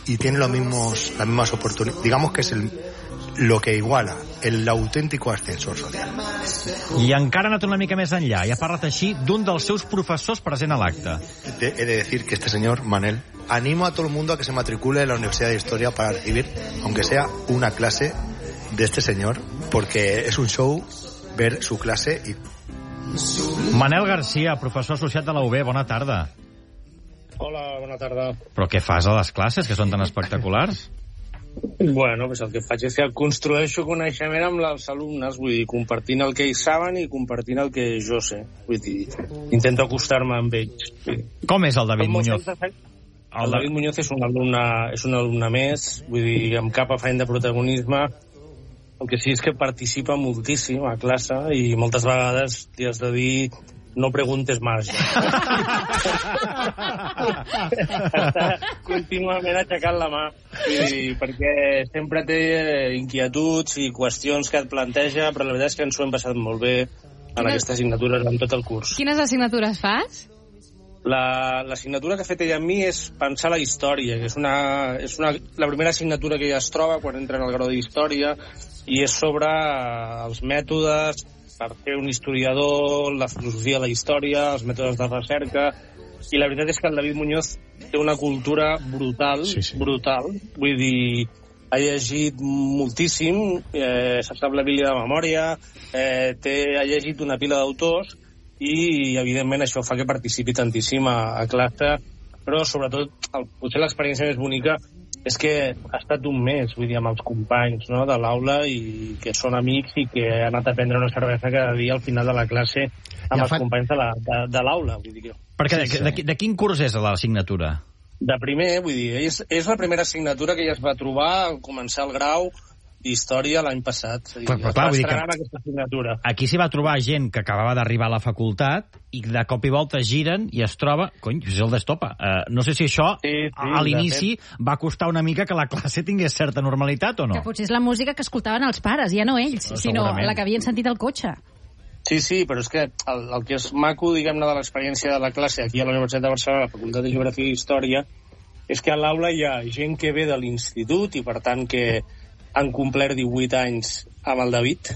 y tiene las mismas oportunidades. Digamos que es lo que iguala el auténtico ascensor social. I encara ha anat una mica més enllà i ha parlat així d'un dels seus professors present a l'acte. He de decir que este señor, Manel, animo a todo el mundo a que se matricule en la Universidad de Historia para recibir, aunque sea una clase de este señor, porque es un show ver su clase. Manel Garcia, professor associat de la UB, bona tarda. Hola, bona tarda. Però què fas a les classes, que són tan espectaculars? Bueno, pues el que faig és que construeixo coneixement amb els alumnes, vull dir, compartint el que ells saben i compartint el que jo sé. Vull dir, intento acostar-me amb ells. Com és el David Muñoz? El David Muñoz és un alumne més, vull dir, amb cap afany de protagonisme. El que sí és que participa moltíssim a classe i moltes vegades li has de dir no preguntes más. Està contínuament aixecant la mà perquè sempre té inquietuds i qüestions que et planteja, però la veritat és que ens ho hem passat molt bé en aquestes assignatures en tot el curs. Quines assignatures fas? L'assignatura que ha fet ella amb mi és pensar la història, que és la primera assignatura que ella es troba quan entra en el grau d'història, i és sobre els mètodes per fer un historiador, la filosofia de la història, els mètodes de recerca, i la veritat és que el David Muñoz té una cultura brutal, brutal, vull dir, ha llegit moltíssim, se sap la Bíblia de memòria, ha llegit una pila d'autors, i evidentment això fa que participi tantíssim a classe, però sobretot potser l'experiència més bonica és que ha estat un mes, vull dir, amb els companys, no?, de l'aula, i que són amics i que ha anat a prendre una cervesa cada dia al final de la classe amb els companys de l'aula, vull dir. Perquè de quin curs és l'assignatura? De primer, vull dir, és la primera assignatura que ja es va trobar al començar el grau d'història l'any passat. Però clar, vull dir que aquí s'hi va trobar gent que acabava d'arribar a la facultat i de cop i volta giren i es troba... Cony, és el d'estopa. No sé si això a l'inici va costar una mica que la classe tingués certa normalitat o no. Que potser és la música que escoltaven els pares, ja no ells, sinó la que havien sentit al cotxe. Sí, però és que el que és maco, diguem-ne, de l'experiència de la classe aquí a la Universitat de Barcelona, a la Facultat de Geografia i Història, és que a l'aula hi ha gent que ve de l'institut i, per tant, que han complert 18 anys amb el David,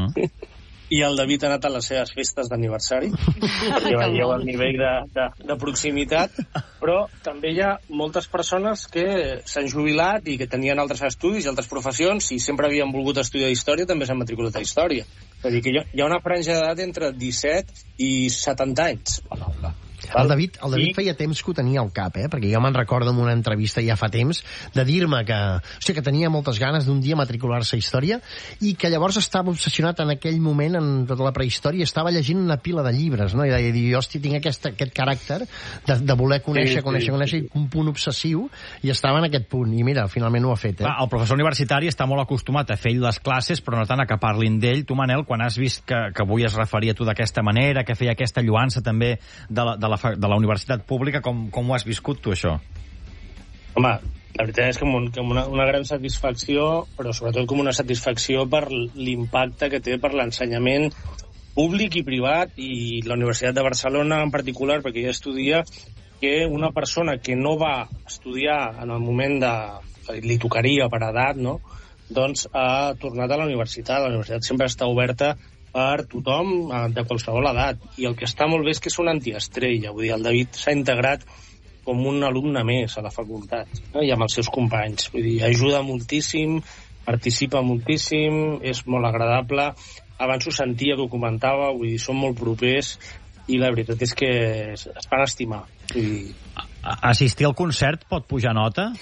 i el David ha anat a les seves festes d'aniversari, perquè veieu el nivell de proximitat, però també hi ha moltes persones que s'han jubilat i que tenien altres estudis i altres professions i sempre havien volgut estudiar història, també s'han matriculat a història. És a dir, que hi ha una franja d'edat entre 17 i 70 anys a l'aula. El David feia temps que ho tenia al cap, perquè jo me'n recordo en una entrevista ja fa temps de dir-me que tenia moltes ganes d'un dia matricular-se a Història i que llavors estava obsessionat en aquell moment, en tota la prehistòria, estava llegint una pila de llibres, no? I deia, hòstia, tinc aquest caràcter de voler conèixer, i un punt obsessiu, i estava en aquest punt, i mira, finalment ho ha fet. El professor universitari està molt acostumat a fer ell les classes, però no tant a que parlin d'ell. Tu, Manel, quan has vist que avui es referia a tu d'aquesta manera, que feia aquesta lluança també de la universitat pública, com ho has viscut tu, això? Home, la veritat és que com una gran satisfacció, però sobretot com una satisfacció per l'impacte que té per l'ensenyament públic i privat, i la Universitat de Barcelona en particular, perquè ella estudia que una persona que no va estudiar en el moment li tocaria per edat, no?, doncs ha tornat a la universitat. La universitat sempre està oberta per tothom de qualsevol edat, i el que està molt bé és que és una antiestrella, vull dir, el David s'ha integrat com un alumne més a la facultat, no?, i amb els seus companys, vull dir, ajuda moltíssim, participa moltíssim, és molt agradable, abans ho sentia que ho comentava, vull dir, són molt propers i la veritat és que es fan estimar. Vull dir... Assistir al concert pot pujar nota?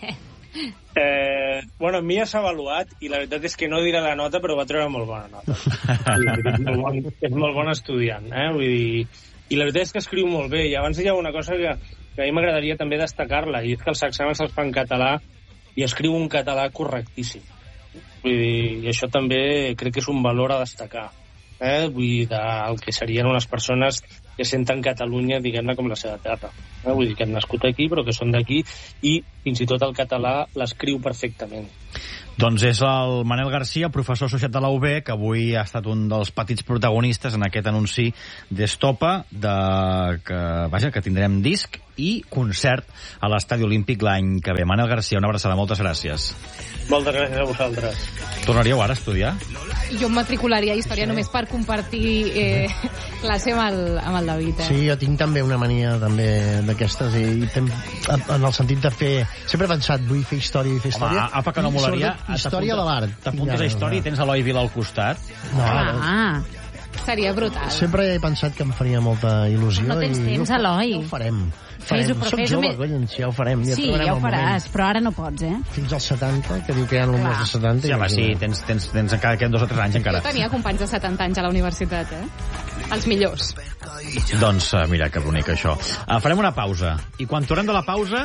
Bueno, a mi ja s'ha avaluat i la veritat és que no diré la nota, però va treure molt bona nota. És molt bon estudiant, vull dir, i la veritat és que escriu molt bé. I abans hi ha una cosa que a mi m'agradaria també destacar-la, i és que els exàmens els fa en català i escriu un català correctíssim. Vull dir, i això també crec que és un valor a destacar, vull dir, del que serien unes persones que senten Catalunya, diguem-ne, com la seva terra. Vull dir que han nascut aquí, però que són d'aquí, i fins i tot el català l'escriu perfectament. Doncs és el Manel Garcia, professor associat de la UB, que avui ha estat un dels petits protagonistes en aquest anunci d'Estopa, que tindrem disc i concert a l'Estadi Olímpic l'any que ve. Manel Garcia, una abraçada, moltes gràcies. Moltes gràcies a vosaltres. Tornaríeu ara a estudiar? Jo em matricularia a Història només per compartir classe amb el David. Sí, jo tinc també una mania també d'aquestes, en el sentit de fer... Sempre he pensat, vull fer història i fer història. Home, apa, que no molaria. Història de l'art. T'apuntes a història i tens Eloi Vila al costat. Seria brutal. Sempre he pensat que em faria molta il·lusió. No tens temps, Eloi. Ja ho farem. Soc jove, collons, ja ho farem. Sí, ja ho faràs, però ara no pots, Fins als 70, que diu que hi ha alumnes de 70. Sí, home, sí, tens encara queden 2 o 3 anys encara. Jo tenia companys de 70 anys a la universitat, Els millors. Doncs mira, que bonic això. Farem una pausa. I quan tornem de la pausa,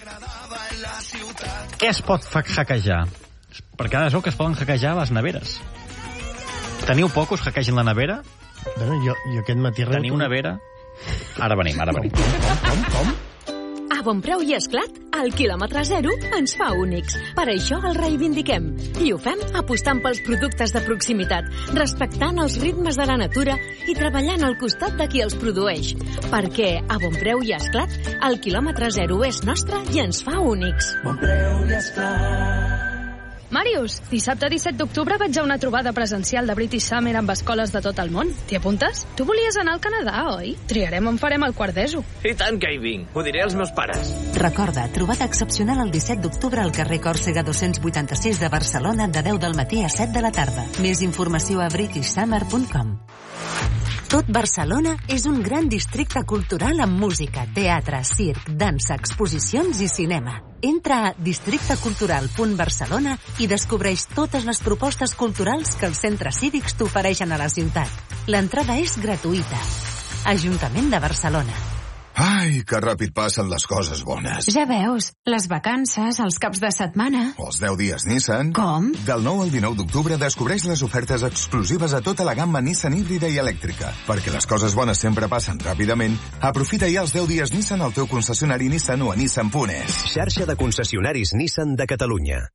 què es pot hackejar? Perquè ara es veu que es poden hackejar les neveres. Teniu por que us hackegin la nevera? Bueno, jo aquest matí... Teniu nevera? Ara venim. Com? A Bonpreu i Esclat, el quilòmetre zero ens fa únics. Per això el reivindiquem. I ho fem apostant pels productes de proximitat, respectant els ritmes de la natura i treballant al costat de qui els produeix. Perquè a Bonpreu i Esclat, el quilòmetre zero és nostre i ens fa únics. Bonpreu i Esclat. Màrius, dissabte 17 d'octubre vaig a una trobada presencial de British Summer amb escoles de tot el món. T'hi apuntes? Tu volies anar al Canadà, oi? Triarem on farem el quart d'ESO. I tant que hi vinc. Ho diré als meus pares. Recorda, trobada excepcional el 17 d'octubre al carrer Còrsega 286 de Barcelona de 10 del matí a 7 de la tarda. Més informació a britishsummer.com. Tot Barcelona és un gran districte cultural amb música, teatre, circ, dansa, exposicions i cinema. Entra a districtecultural.barcelona i descobreix totes les propostes culturals que els centres cívics t'ofereixen a la ciutat. L'entrada és gratuïta. Ajuntament de Barcelona. Ai, que ràpid passen les coses bones. Ja veus, les vacances, els caps de setmana... Els 10 dies Nissan... Com? Del 9 al 19 d'octubre descobreix les ofertes exclusives a tota la gamma Nissan híbrida i elèctrica. Perquè les coses bones sempre passen ràpidament, aprofita ja els 10 dies Nissan al teu concessionari Nissan o a nissan.es. Xarxa de concessionaris Nissan de Catalunya.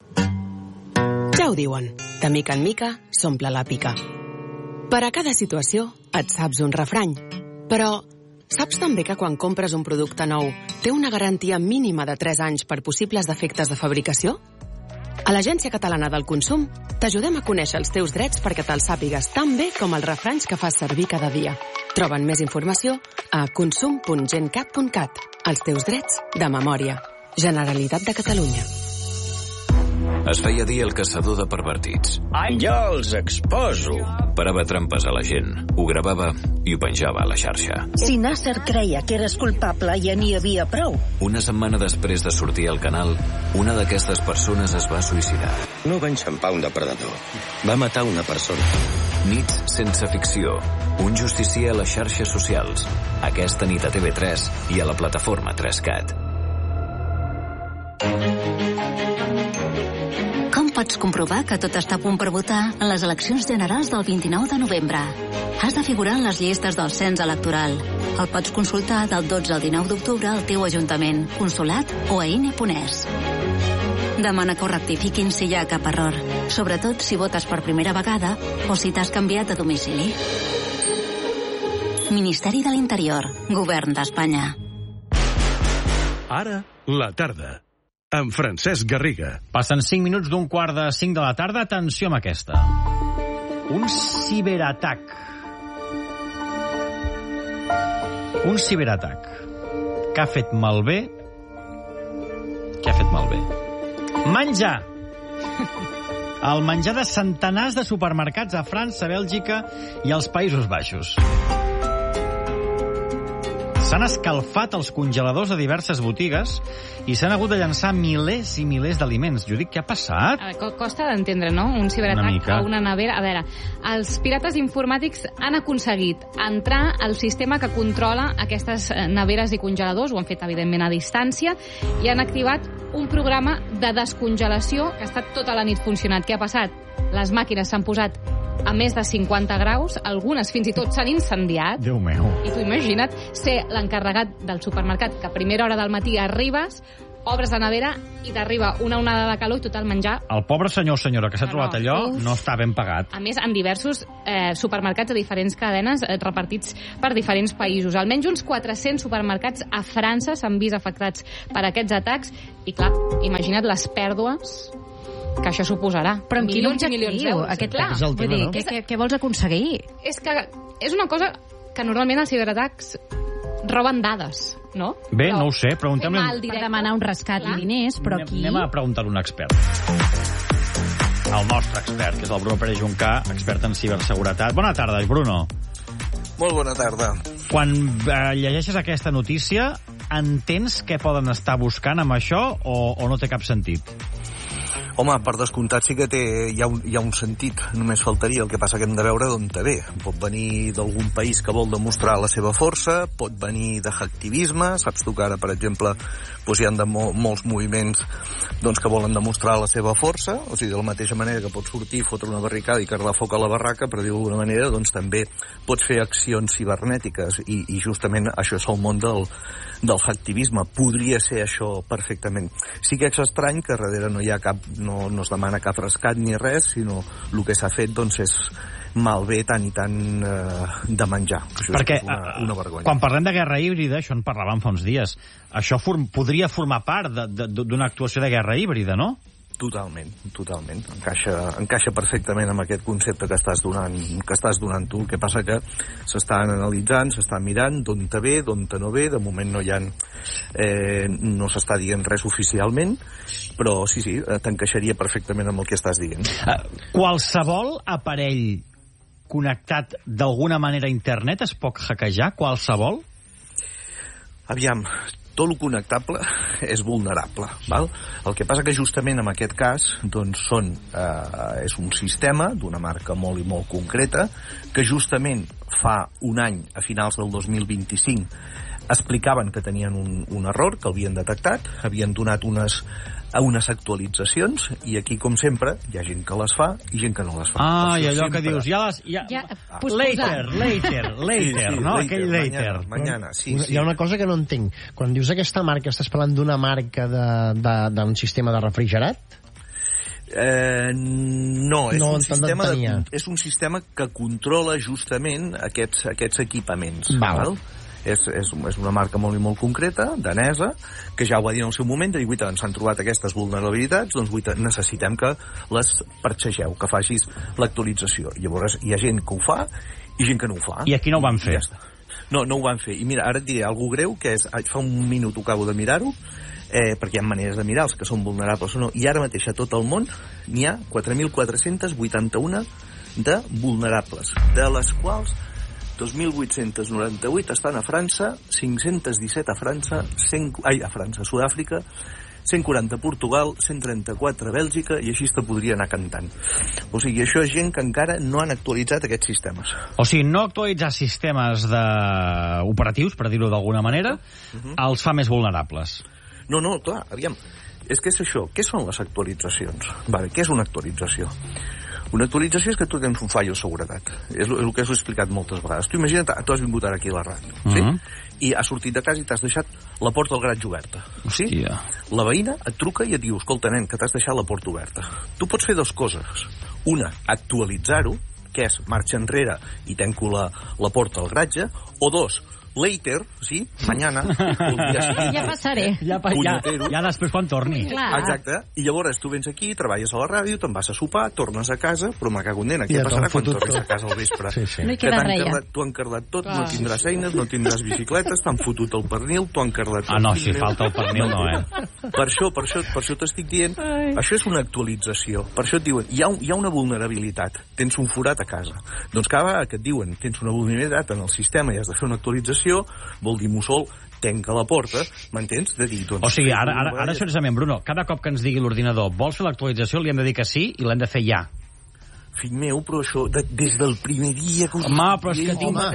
Ja ho diuen, de mica en mica s'omple la pica. Per a cada situació et saps un refrany, però... Saps també que quan compres un producte nou té una garantia mínima de 3 anys per possibles defectes de fabricació? A l'Agència Catalana del Consum t'ajudem a conèixer els teus drets perquè te'ls sàpigues tan bé com els refranys que fas servir cada dia. Troben més informació a consum.gencat.cat. Els teus drets de memòria. Generalitat de Catalunya. Es feia dir el caçador de pervertits. Jo els exposo. Parava trampes a la gent, ho gravava i ho penjava a la xarxa. Si Nasser creia que eres culpable, ja n'hi havia prou. Una setmana després de sortir al canal, una d'aquestes persones es va suïcidar. No va enxampar un depredador. Va matar una persona. Nits sense ficció. Un justicier a les xarxes socials. Aquesta nit a TV3 i a la plataforma 3Cat. Com pots comprovar que tot està a punt per votar en les eleccions generals del 29 de novembre? Has de figurar en les llistes del cens electoral. El pots consultar del 12 al 19 d'octubre al teu ajuntament, consolat o a INE.es. Demana que ho rectifiquin si hi ha cap error, sobretot si votes per primera vegada o si t'has canviat de domicili. Ministeri de l'Interior, Govern d'Espanya. Ara, la tarda. Amb Francesc Garriga. Passen 5 minuts d'un 4:45 de la tarda. Atenció amb aquesta. Un ciberatac. Un ciberatac que ha fet malbé... Què ha fet malbé? Menjar! El menjar de centenars de supermercats a França, Bèlgica i als Països Baixos. S'han escalfat els congeladors de diverses botigues i s'han hagut de llançar milers i milers d'aliments. Judit, què ha passat? Costa d'entendre, no? Un ciberatac a una nevera. A veure, els pirates informàtics han aconseguit entrar al sistema que controla aquestes neveres i congeladors, ho han fet, evidentment, a distància, i han activat un programa de descongelació que ha estat tota la nit funcionat. Què ha passat? Les màquines s'han posat a més de 50 graus, algunes fins i tot s'han incendiat. Déu meu. I tu imagina't ser l'encarregat del supermercat, que a primera hora del matí arribes, obres la nevera i t'arriba una onada de calor i tot el menjar. El pobre senyor o senyora que s'ha trobat allò no està ben pagat. A més, en diversos supermercats de diferents cadenes repartits per diferents països. Almenys uns 400 supermercats a França s'han vist afectats per aquests atacs i, clar, imagina't les pèrdues que això suposarà. Però amb quin objectiu? Aquest pla? Vull dir, què vols aconseguir? És que és una cosa que normalment els ciberatacs roben dades, no? Bé, no ho sé, preguntem-li... Per demanar un rescat i diners, però aquí... Anem a preguntar a un expert. El nostre expert, que és el Bruno Pérez Juncà, expert en ciberseguretat. Bona tarda, Bruno. Molt bona tarda. Quan llegeixes aquesta notícia, entens què poden estar buscant amb això o no té cap sentit? Home, per descomptat sí que hi ha un sentit, només faltaria. El que passa que hem de veure d'on te ve. Pot venir d'algun país que vol demostrar la seva força, pot venir de hacktivisme, saps tu que ara, per exemple, hi ha molts moviments que volen demostrar la seva força, o sigui, de la mateixa manera que pots sortir, fotre una barricada i carregar foc a la barraca, per dir-ho d'alguna manera, doncs també pots fer accions cibernètiques i justament això és el món del hacktivisme. Podria ser això perfectament. Sí que és estrany que darrere no hi ha cap, no es demana cap rescat ni res, sinó el que s'ha fet doncs és malbé tant i tant de menjar. Això perquè és una vergonya. Quan parlem de guerra híbrida, això en parlàvem fa uns dies, això podria formar part d'una actuació de guerra híbrida, no? Totalment. Encaixa perfectament amb aquest concepte que estàs donant tu. El que passa que s'estan analitzant, s'estan mirant d'on te ve, d'on te no ve. De moment no s'està dient res oficialment, però sí, t'encaixaria perfectament amb el que estàs dient. Qualsevol aparell connectat d'alguna manera a internet es pot hackejar? Qualsevol? Aviam, tot el connectable és vulnerable, val? El que passa que justament en aquest cas doncs és un sistema d'una marca molt i molt concreta que justament fa un any, a finals del 2025, explicaven que tenien un error, que l'havien detectat, havien donat unes actualitzacions i aquí, com sempre, hi ha gent que les fa i gent que no les fa. I allò que dius, later, no? Aquell later. Mañana, sí. Hi ha una cosa que no entenc. Quan dius aquesta marca, estàs parlant d'una marca d'un sistema de refrigerat? No, és un sistema que controla justament aquests equipaments. Val? És una marca molt i molt concreta, danesa, que ja ho va dir en el seu moment, de dir, ens han trobat aquestes vulnerabilitats, doncs necessitem que les parxegeu, que facis l'actualització. Llavors hi ha gent que ho fa i gent que no ho fa. I aquí no ho van fer? Ja no ho van fer. I mira, ara et diré alguna greu, que és, fa un minut ho acabo de mirar-ho, perquè hi ha maneres de mirar els que són vulnerables o no, i ara mateix a tot el món n'hi ha 4.481 de vulnerables, de les quals 2.898 estan a França, 517 a Sud-àfrica, 140 a Portugal, 134 a Bèlgica, i així te podria anar cantant. O sigui, això és gent que encara no han actualitzat aquests sistemes. O sigui, no actualitzar sistemes operatius, per dir-ho d'alguna manera, els fa més vulnerables. No, clar, aviam, és que és això. Què són les actualitzacions? Què és una actualització? Una actualització és que tu tens un fallo de seguretat. És el que us he explicat moltes vegades. Tu imagina't, tu has vingut ara aquí a la ràdio, sí? I has sortit de casa i t'has deixat la porta del garatge oberta. Sí? La veïna et truca i et diu, escolta, nen, que t'has deixat la porta oberta. Tu pots fer dues coses. Una, actualitzar-ho, que és marxa enrere i tanco la porta al garatge, o dos, later, sí, mañana, ja passaré. Ja després quan torni. Exacte. I llavors tu vens aquí, treballes a la ràdio, te'n vas a sopar, tornes a casa, però me cago en nena, què passarà quan tornis a casa al vespre? No hi queda res ja. T'ho han cardat tot, no tindràs eines, no tindràs bicicletes, t'han fotut el pernil, t'ho han cardat tot. No, si falta el pernil no, Per això t'estic dient, això és una actualització. Per això et diuen, hi ha una vulnerabilitat, tens un forat a casa. Doncs cada vegada que et diuen, tens una vulnerabilitat en el sistema i has de fer una actualització, vol dir mussol, tanca la porta, m'entens? De dir, doncs, o sigui, ara seriosament, Bruno, cada cop que ens digui l'ordinador vols fer l'actualització, li hem de dir que sí i l'hem de fer ja. fill meu, però això, des del primer dia... Home, però és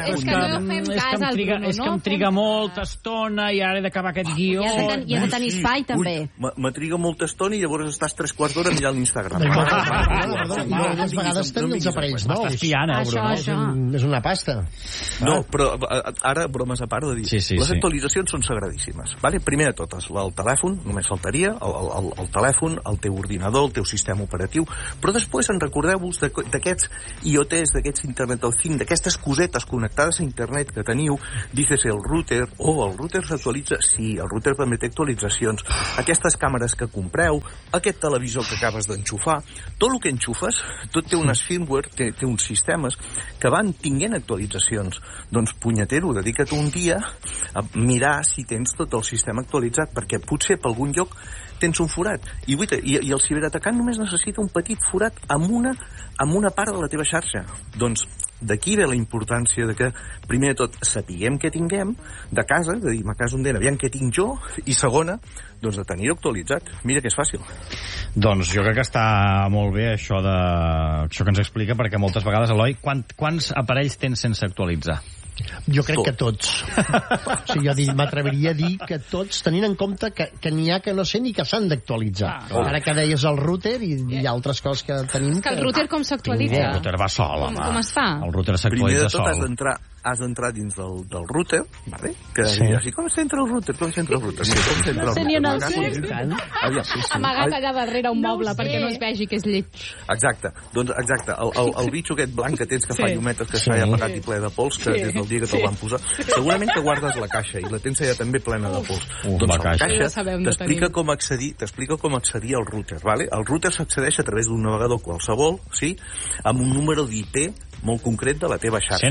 que em triga molta estona i ara he d'acabar aquest guió. I ha de tenir espai, també. M'atriga molta estona i llavors estàs 3/4 d'hora mirant l'Instagram. Moltes vegades tenia els aparells nous. M'estàs piant, Bruno? És una pasta. No, però ara, bromes a part de dir, les actualitzacions són sagradíssimes. Primer de totes, el telèfon, només faltaria, el telèfon, el teu ordinador, el teu sistema operatiu, però després en recordeu-vos d'aquests IoTs, d'aquests Internet of Things, d'aquestes cosetes connectades a internet que teniu, dices el router, el router s'actualitza, sí, el router també té actualitzacions, aquestes càmeres que compreu, aquest televisor que acabes d'enxufar, tot el que enxufes, tot té unes firmware, té uns sistemes que van tinguent actualitzacions. Doncs, punyetero, dedica't un dia a mirar si tens tot el sistema actualitzat, perquè potser per algun lloc tens un forat. I el ciberatacant només necessita un petit forat amb una part de la teva xarxa. Doncs d'aquí ve la importància de que, primer de tot, sapiguem què tinguem de casa, de dir, a casa on aviam què tinc jo, i segona, doncs de tenir-ho actualitzat. Mira que és fàcil. Doncs jo crec que està molt bé això que ens explica, perquè moltes vegades, Eloi, quants aparells tens sense actualitzar? Jo crec que tots. O sigui, jo m'atreviria a dir que tots, tenint en compte que n'hi ha que no sé ni que s'han d'actualitzar. Ara que deies el router i hi ha altres coses que tenim... És que el router com s'actualitza? El router va sol, home. Com es fa? El router s'actualitza sol. Primer de tot has d'entrar dins del router, vale? Que diràs, com s'entra el router? Com s'entra el router? No sé ni on el sé. Amagat allà darrere un moble perquè no es vegi que és lleig. Exacte. Doncs, exacte, el bitxo aquest blanc que tens que fa llumetes, que s'ha apagat i ple de pols, que des del dia que te'l van posar, segurament que guardes la caixa i la tens allà també plena de pols. Doncs la caixa t'explica com accedir al router, vale? El router s'accedeix a través d'un navegador qualsevol, sí? Amb un número d'IP molt concret de la teva xarxa.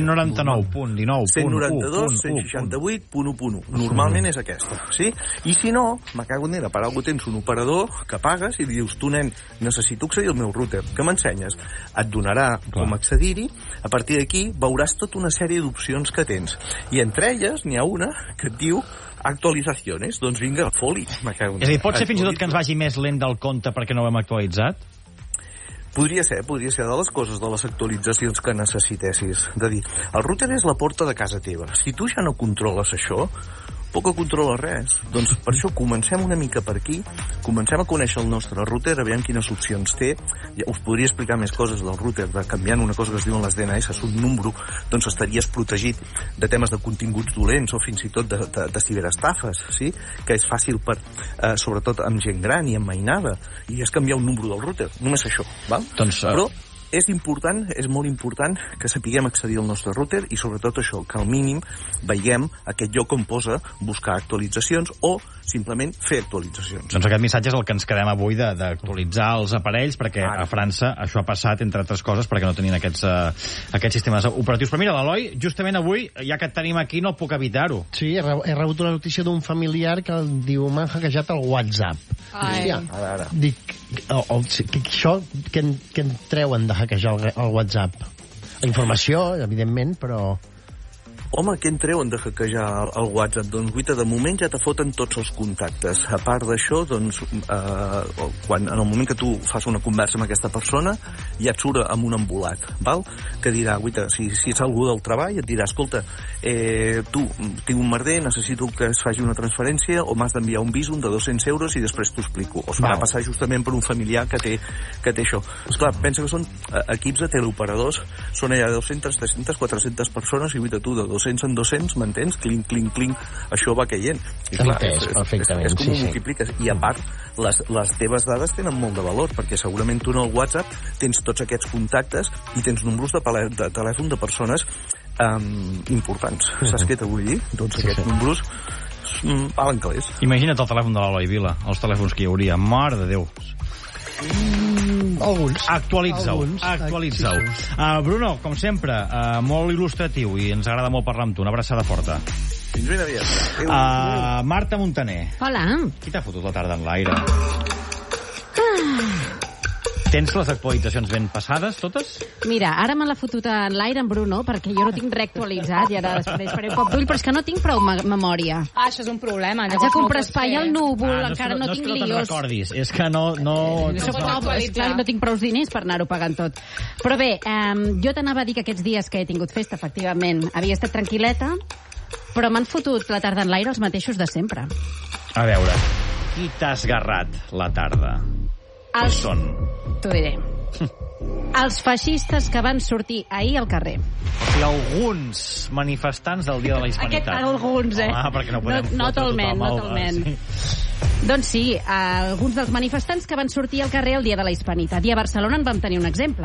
199.19.168.1. Normalment és aquesta, sí? I si no, me cago en per algú tens un operador que pagues i li dius, tu nen, necessito accedir al meu router, que m'ensenyes? Et donarà com accedir-hi, a partir d'aquí veuràs tota una sèrie d'opcions que tens. I entre elles n'hi ha una que et diu actualitzacions, doncs vinga, foli. És a dir, pot ser fins i tot que ens vagi més lent del compte perquè no ho hem actualitzat? Podria ser de les coses, de les actualitzacions que necessitessis. De dir, el router és la porta de casa teva. Si tu ja no controles això, poc que controla res. Doncs per això comencem una mica per aquí, comencem a conèixer el nostre router, aviam quines opcions té. Ja us podria explicar més coses del router, de canviant una cosa que es diuen les DNS, un número, doncs estaries protegit de temes de continguts dolents o fins i tot de ciberestafes, sí? Que és fàcil sobretot amb gent gran i amb mainada, i és canviar un número del router, només això, val? Però és important, és molt important que sapiguem accedir al nostre router i sobretot això, que al mínim veiem aquest lloc on posa buscar actualitzacions o simplement fer actualitzacions. Doncs aquest missatge és el que ens quedem avui d'actualitzar els aparells, perquè a França això ha passat, entre altres coses, perquè no tenien aquests sistemes operatius. Però mira, l'Eloi, justament avui, ja que et tenim aquí, no puc evitar-ho. Sí, he rebut una notícia d'un familiar que diu, m'han hackejat el WhatsApp. Hòstia, ara. Dic, això, què en treuen de hackejar el WhatsApp? La informació, evidentment, però... Home, què en treuen de hackejar el WhatsApp? Doncs, guita, de moment ja te foten tots els contactes. A part d'això, doncs, en el moment que tu fas una conversa amb aquesta persona, ja et surt amb un embolat, val? Que dirà, guita, si és algú del treball, et dirà, escolta, tu, tinc un merder, necessito que es faci una transferència o m'has d'enviar un Bizum de 200 euros i després t'ho explico. O s'ho va passar justament per un familiar que té això. Esclar, pensa que són equips de teleoperadors, són allà 200, 300, 400 persones i, guita, tu, de 200 en 200, m'entens? Clinc, clinc, clinc, això va caient. I clar, és com ho multipliques. I a part, les teves dades tenen molt de valor, perquè segurament tu en el WhatsApp tens tots aquests contactes i tens números de telèfon de persones importants. Saps què t'ho vull dir? Doncs aquests números valen calés. Imagina't el telèfon de l'Eloi Vila, els telèfons que hi hauria. Mare de Déu. Alguns. Actualitza-ho. Bruno, com sempre, molt il·lustratiu i ens agrada molt parlar amb tu. Una abraçada forta. Fins ben aviat. Marta Montaner. Hola. Qui t'ha fotut la tarda en l'aire? Tens les actualitzacions ben passades, totes? Mira, ara me l'ha fotut en l'aire en Bruno, perquè jo no tinc reactualitzat, i ara després faré un cop d'ull, però és que no tinc prou memòria. Això és un problema. Haig de comprar espai al núvol, encara no tinc lios. No és que no te'n recordis, és que no... No tinc prou diners per anar-ho pagant tot. Però bé, jo t'anava a dir que aquests dies que he tingut festa, efectivament, havia estat tranquil·leta, però m'han fotut la tarda en l'aire els mateixos de sempre. A veure, qui t'ha esgarrat la tarda? Qui són? T'ho diré. Els feixistes que van sortir ahir al carrer. I alguns manifestants del Dia de la Hispanitat. Alguns, perquè no podem no talment. Sí. Doncs sí, alguns dels manifestants que van sortir al carrer el Dia de la Hispanitat. I a Barcelona en vam tenir un exemple.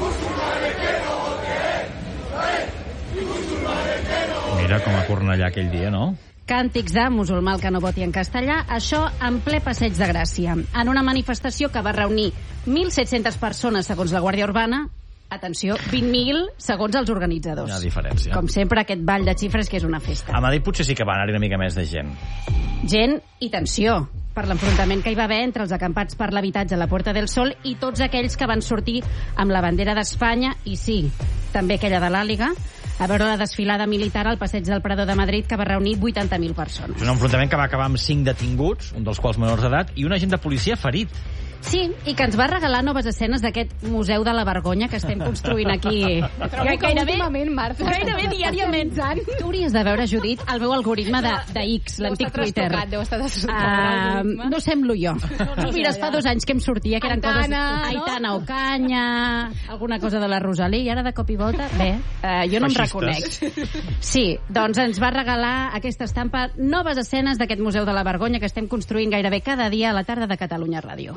Mira com a Cornellà aquell dia, no? Càntics de musulmà que no voti en castellà, això en ple Passeig de Gràcia, en una manifestació que va reunir 1.700 persones segons la Guàrdia Urbana, atenció, 20.000 segons els organitzadors. Hi ha diferència. Com sempre, aquest ball de xifres que és una festa. A Madrid potser sí que va anar-hi una mica més de gent. Gent i tensió, per l'enfrontament que hi va haver entre els acampats per l'habitatge a la Puerta del Sol i tots aquells que van sortir amb la bandera d'Espanya i sí, també aquella de l'Àliga, a veure la desfilada militar al Passeig del Prado de Madrid que va reunir 80.000 persones. És un enfrontament que va acabar amb 5 detinguts, un dels quals menors d'edat, i un agent de policia ferit. Sí, i que ens va regalar noves escenes d'aquest Museu de la Vergonya que estem construint aquí. Gairebé diàriament. Tu hauries de veure, Judit, el meu algoritme de X, l'antic Twitter. No semblo jo. Tu mires, fa 2 anys que em sortia, que eren coses... Aitana Ocaña, alguna cosa de la Rosalí, i ara de cop i volta, bé, jo no em reconec. Sí, doncs ens va regalar aquesta estampa noves escenes d'aquest Museu de la Vergonya que estem construint gairebé cada dia a la tarda de Catalunya Ràdio.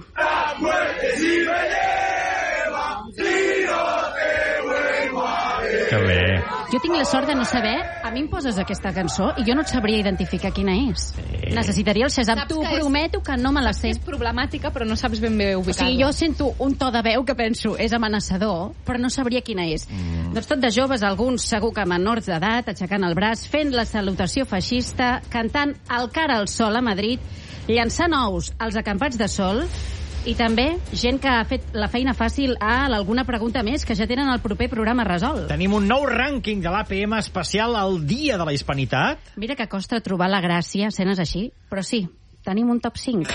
Que bé. Jo tinc la sort de no saber, a mi em poses aquesta cançó i jo no et sabria identificar quina és. Necessitaria el Shazam. T'ho prometo que no me la sé. És problemàtica, però no saps ben bé ubicar-la. Sí, jo sento un to de veu que penso és amenaçador, però no sabria quina és. Doncs tot de joves, alguns segur que menors d'edat, aixecant el braç, fent la salutació feixista, cantant el cara al sol a Madrid, llançant ous als acampats de sol, i també gent que ha fet la feina fàcil a l'Alguna Pregunta Més, que ja tenen el proper programa resolt. Tenim un nou rànquing de l'APM especial al Dia de la Hispanitat. Mira que costa trobar la gràcia, escenes així, però sí, tenim un top 5.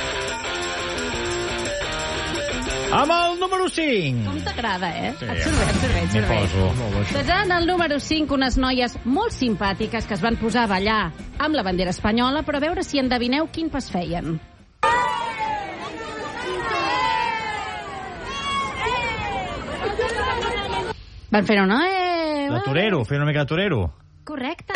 Amb el número 5. Com t'agrada, Sí, et surt bé. Poso. Doncs en el número 5, unes noies molt simpàtiques que es van posar a ballar amb la bandera espanyola, però a veure si endevineu quin pas feien. Van fer una... De torero, fer una mica de torero. Correcte.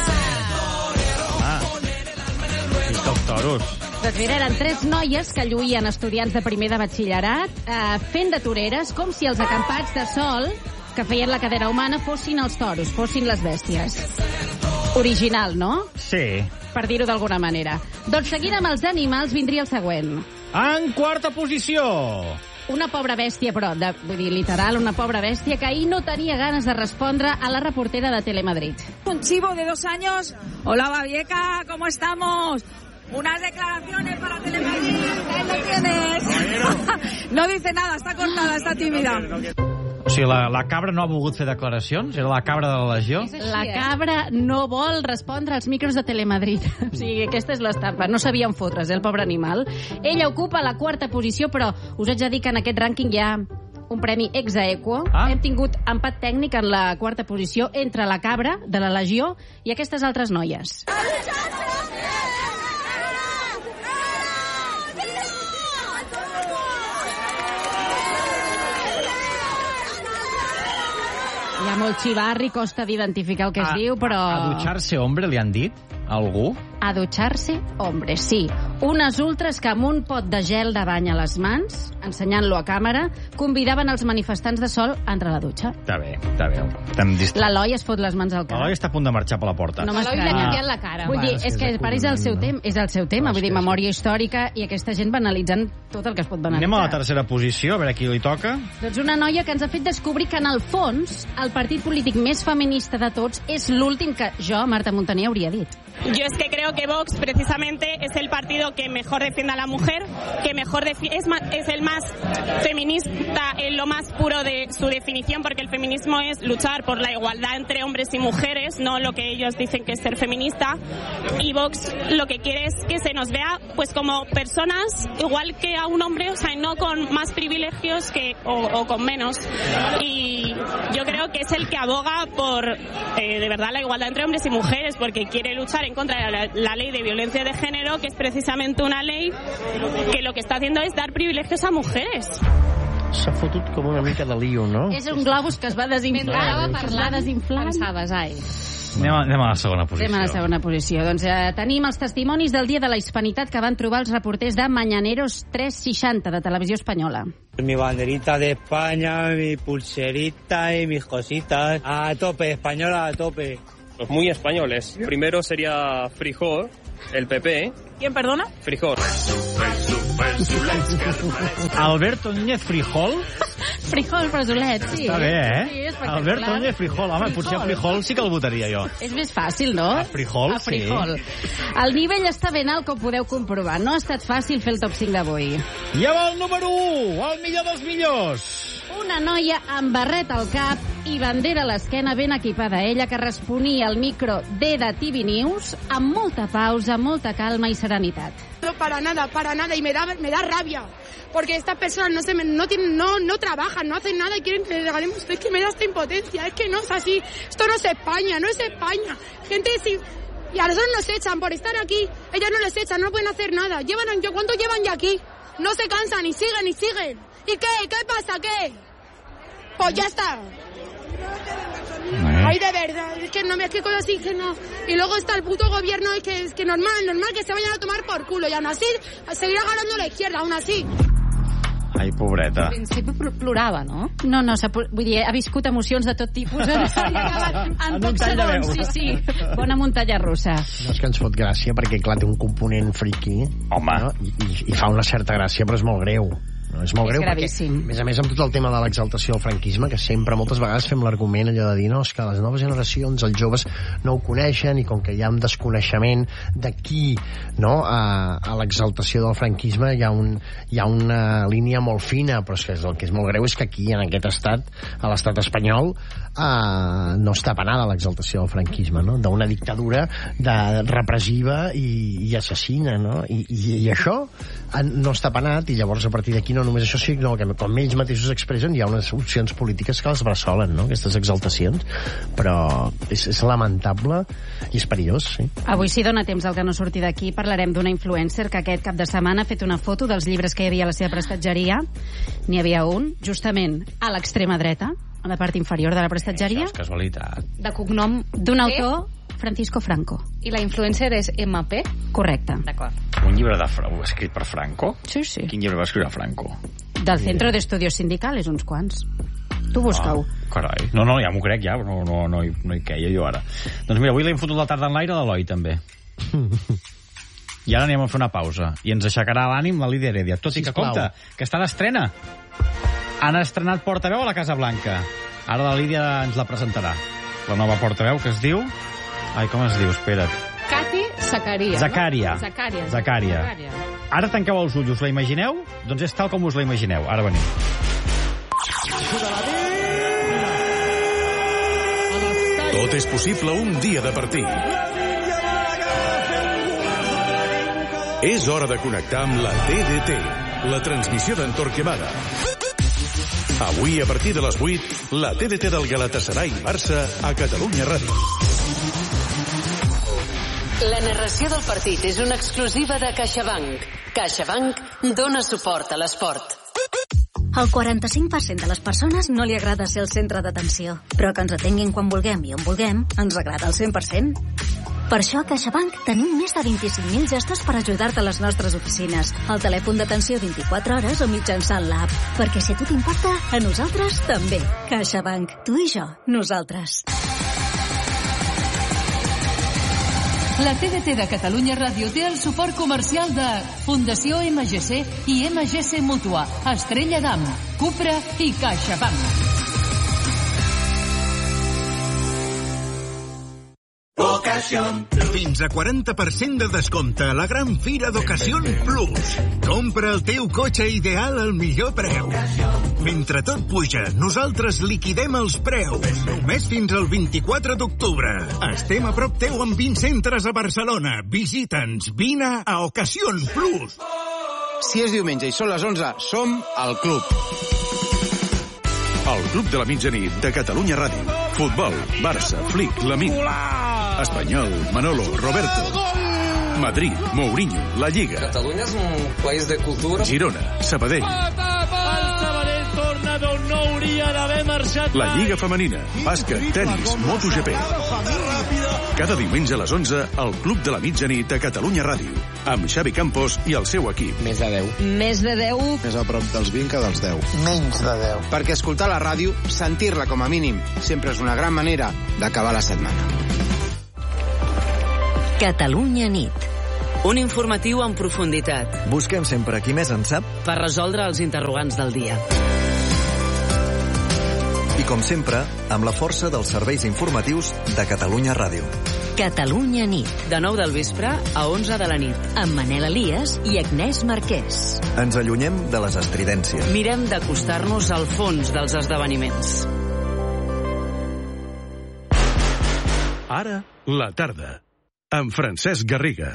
Tots toros. Doncs mira, eren 3 noies que lluïen estudiants de primer de batxillerat fent de toreres com si els acampats de sol que feien la cadera humana fossin els toros, fossin les bèsties. Original, no? Sí. Per dir-ho d'alguna manera. Doncs seguint amb els animals vindria el següent. En quarta posició. Una pobra bèstia, però, vull dir, literal, una pobra bèstia que ahir no tenia ganes de respondre a la reportera de Telemadrid. Un chivo de 2 años. Hola, Babieca, ¿cómo estamos? Unas declaraciones para Telemadrid. Ahí lo tienes. No dice nada, está cortada, está tímida. O sigui, la cabra no ha volgut fer declaracions? Era la cabra de la legió? La cabra no vol respondre als micros de Telemadrid. O sigui, aquesta és l'estampa. No sabien fotre's, el pobre animal. Ella ocupa la 4a posició, però us haig de dir que en aquest rànquing hi ha un premi ex aequo. Hem tingut empat tècnic en la 4a posició entre la cabra de la legió i aquestes altres noies. Hi ha molt xivarri, costa d'identificar el que es diu, però... A dutxar-se hombre li han dit? Algú? A dutxar-se hombre, sí. Unes ultres que amb un pot de gel de bany a les mans, ensenyant-lo a càmera, convidaven els manifestants de sol a entrar a la dutxa. Està bé, està bé. L'Eloi es fot les mans al cap. L'Eloi està a punt de marxar per la porta. No l'Eloi l'ha canviat la cara. Vull dir, és que és el seu tema, vull dir, memòria històrica, i aquesta gent banalitzant tot el que es pot banalitzar. Anem a la tercera posició, a veure qui li toca. Doncs una noia que ens ha fet descobrir que, en el fons, el partit polític més feminista de tots és l'últim que jo, Marta Montaner, hauria dit. Yo es que creo que Vox precisamente es el partido modelo que mejor defienda a la mujer, que mejor es el más feminista en lo más puro de su definición, porque el feminismo es luchar por la igualdad entre hombres y mujeres, no lo que ellos dicen que es ser feminista. Y Vox lo que quiere es que se nos vea pues como personas igual que a un hombre, o sea, no con más privilegios o con menos. Y yo creo que es el que aboga por de verdad la igualdad entre hombres y mujeres, porque quiere luchar en contra de la ley de violencia de género, que es precisamente una ley que lo que está haciendo es dar privilegios a mujeres. S'ha fotut com una mica de lío, no? És un globus que es va desinflar. Pensaves, ai. Anem a la segona posició. Anem a la segona posició. Doncs tenim els testimonis del Dia de la Hispanitat que van trobar els reporters de Mañaneros 360 de Televisió Espanyola. Mi banderita de España, mi pulserita y mis cositas. A tope, española a tope. Pues muy españoles. Primero sería Frijol, el PP. ¿Quién, perdona? Frijol. Alberto Núñez Frijol? Frijol, Fresolet, sí. Està bé, eh? Sí, és Alberto Núñez Frijol. Home, potser a Frijol sí que el votaria jo. És més fàcil, no? A Frijol, a Frijol. Sí. El nivell està ben alt, com podeu comprovar. No ha estat fàcil fer el top 5 d'avui. I amb el número 1, el millor dels millors. Una noia amb barret al cap i bandera a l'esquena ben equipada. Ella que responia al micro de TV News amb molta pausa, molta calma i serenitat. No, para nada, y me da rabia, porque estas personas no trabajan, no hacen nada y quieren que les regalemos. Es que me da esta impotencia, es que no es así, esto no es España, gente y a nosotros nos echan por estar aquí, ellas no les echan, no pueden hacer nada. ¿Cuánto llevan ya aquí? No se cansan y siguen. ¿Y qué pasa? ¿Qué? Pues ya está. Ay, de verdad, es que no me explico así, que no. Y luego está el puto gobierno, es que normal que se vayan a tomar por culo, y aún así seguirá ganando la izquierda, aún así. Ai, pobreta. Al principi plorava, no? No, vull dir, ha viscut emocions de tot tipus en pocs segons. Sí. Bona muntanya russa. No, és que ens fot gràcia, perquè clar, té un component friqui. Home. No? I fa una certa gràcia, però és molt greu. No, és molt greu gravíssim. Perquè, a més amb tot el tema de l'exaltació del franquisme, que sempre, moltes vegades fem l'argument allò de dir, no, és que les noves generacions, els joves no ho coneixen, i com que hi ha un desconeixement d'aquí, no, a l'exaltació del franquisme hi ha una línia molt fina, però és que el que és molt greu és que aquí, en aquest estat, a l'estat espanyol, no està penada l'exaltació del franquisme, no? D'una dictadura repressiva i assassina, no? I això no està penat, i llavors a partir d'aquí no només això, sinó que com ells mateixos expressen, hi ha unes opcions polítiques que les bressolen, no? Aquestes exaltacions, però és lamentable i és perillós, sí. Avui, si dona temps al que no surti d'aquí, parlarem d'una influencer que aquest cap de setmana ha fet una foto dels llibres que hi havia a la seva prestatgeria. N'hi havia un, justament a l'extrema dreta, a la part inferior de la prestatgeria. Això és casualitat. De cognom d'un autor, Francisco Franco. I la influencer és MP? Correcte. D'acord. Un llibre escrit per Franco? Sí. Quin llibre va escriure Franco? Del Centro de Estudios Sindicales, uns quants. Tu busca-ho. Carai. No, ja m'ho crec, ja. No hi queia jo ara. Doncs mira, avui l'hem fotut la tarda en l'aire de l'Eloi, també. I ara anem a fer una pausa. I ens aixecarà l'ànim la Lídia Heredia. Tot i que, compte, que està d'estrena. Han estrenat portaveu a la Casa Blanca. Ara la Lídia ens la presentarà. La nova portaveu, que es diu... Ai, com es diu? Espera't. Cati Zaccaria. Zaccaria. Ara tanqueu els ulls, us la imagineu? Doncs és tal com us la imagineu. Ara venim. Tot és possible un dia de partit. És hora de connectar amb la TDT, la transmissió d'en Torquemada. Avui, a partir de les 8, la TDT del Galatasaray Barça a Catalunya Ràdio. La narració del partit és una exclusiva de CaixaBank. CaixaBank dona suport a l'esport. El 45% de les persones no li agrada ser el centre d'atenció, però que ens atenguin quan vulguem i on vulguem ens agrada al 100%. Per això a CaixaBank tenim més de 25.000 gestos per ajudar-te a les nostres oficines, al telèfon d'atenció 24 hores o mitjançant l'app. Perquè si a tu t'importa, a nosaltres també. CaixaBank, tu i jo, nosaltres. La TDT de Catalunya Ràdio té el suport comercial de Fundació MGC i MGC Mútua, Estrella Damm, Cupra i CaixaBank. Fins a 40% de descompte a la gran fira d'Ocasión Plus. Compra el teu cotxe ideal al millor preu. Mentre tot puja, nosaltres liquidem els preus. Només fins al 24 d'octubre. Estem a prop teu amb 20 centres a Barcelona. Visita'ns. Vine a Ocasión Plus. Si és diumenge i són les 11, som al Club. El Club de la Mitjanit de Catalunya Ràdio. Futbol, Barça, Flick, Lamine. Espanyol, Manolo, Roberto. Madrid, Mourinho, la Lliga. Catalunya és un país de cultura. Girona, Sabadell. El Sabadell torna d'on no hauria d'haver marxat. La Lliga Femenina, bàsquet, tenis, MotoGP. Cada diumenge a les 11, al Club de la Mitjanit de Catalunya Ràdio. Amb Xavi Campos i el seu equip. Més de 10. Més de 10. Més a prop dels 20 que dels 10. Menys de 10. Perquè escoltar la ràdio, sentir-la com a mínim, sempre és una gran manera d'acabar la setmana. Catalunya nit. Un informatiu en profunditat. Busquem sempre qui més en sap per resoldre els interrogants del dia. I com sempre, amb la força dels serveis informatius de Catalunya Ràdio. Catalunya nit. De 9 del vespre a 11 de la nit. Amb Manel Elias i Agnès Marquès. Ens allunyem de les estridències. Mirem d'acostar-nos al fons dels esdeveniments. Ara, la tarda. Amb Francesc Garriga.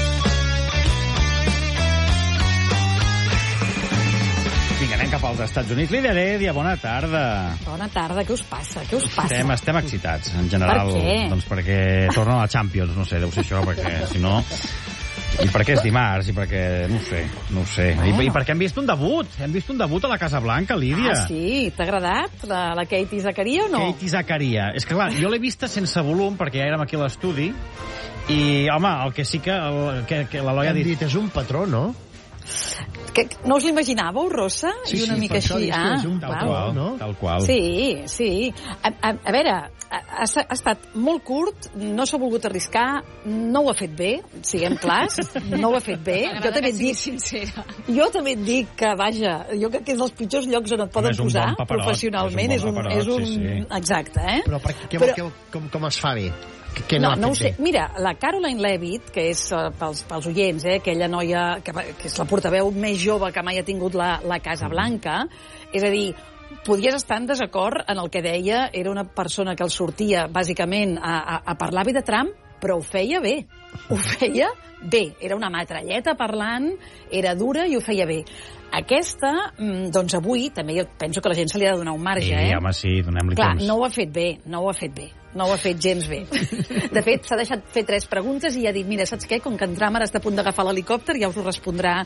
Vinga, anem cap als Estats Units. Líder Heredia, bona tarda. Bona tarda, què us passa? Què us passa? Estem excitats, en general. Per què? Doncs perquè torna a la Champions, no sé, deu ser això, perquè si no... I perquè és dimarts, i perquè... No ho sé. I perquè hem vist un debut. Hem vist un debut a la Casa Blanca, Lídia. Ah, sí? T'ha agradat la Katie Zakaria o no? Katie Zakaria. És que, clar, jo l'he vista sense volum, perquè ja érem aquí a l'estudi, i, home, el que sí que l'Eloi ha dit... Hem dit, és un patró, no? Que no us l'imaginàveu, rossa? Sí, I una mica així. És un tal qual, no? Tal qual. Sí, sí. A veure, ha estat molt curt, no s'ha volgut arriscar, no ho ha fet bé, siguem clars, no ho ha fet bé. Jo també et dic sincera. Jo també et dic que, vaja, jo crec que és dels pitjors llocs on et poden posar professionalment. És un exacte, eh? Però com es fa bé? No ho sé. Mira, la Caroline Leavitt, que és pels oients, aquella noia que és la portaveu més jove que mai ha tingut la Casa Blanca, és a dir, podies estar en desacord en el que deia, era una persona que el sortia bàsicament a parlar bé de Trump, però ho feia bé. Ho feia bé. Era una metralleta parlant, era dura i ho feia bé. Aquesta, doncs avui, també jo penso que la gent se li ha de donar un marge, Sí, home, sí, donem-li temps. Clar, no ho ha fet bé, no ho ha fet gens bé. De fet, s'ha deixat fer 3 preguntes i ha dit, mira, saps què? Com que en Trump ara està a punt d'agafar l'helicòpter, ja us ho respondrà